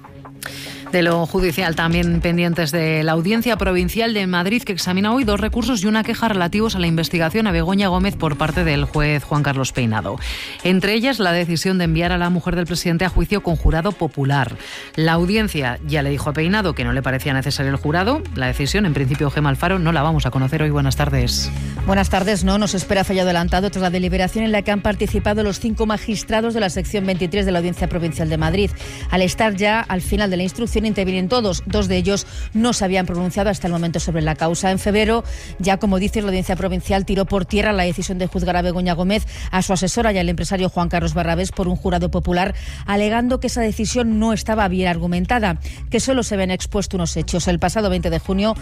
De lo judicial, también pendientes de la Audiencia Provincial de Madrid, que examina hoy dos recursos y una queja relativos a la investigación a Begoña Gómez por parte del juez Juan Carlos Peinado. Entre ellas, la decisión de enviar a la mujer del presidente a juicio con jurado popular. La Audiencia ya le dijo a Peinado que no le parecía necesario el jurado. La decisión, en principio, Gemma Alfaro, no la vamos a conocer hoy. Buenas tardes. Buenas tardes. No, nos espera fallo adelantado tras la deliberación en la que han participado los cinco magistrados de la sección veintitrés de la Audiencia Provincial de Madrid. Al estar ya al final de la instrucción, intervienen todos. Dos de ellos no se habían pronunciado hasta el momento sobre la causa. En febrero, ya como dice, la Audiencia Provincial tiró por tierra la decisión de juzgar a Begoña Gómez, a su asesora y al empresario Juan Carlos Barrabés por un jurado popular, alegando que esa decisión no estaba bien argumentada, que solo se habían expuesto unos hechos. El pasado veinte de junio,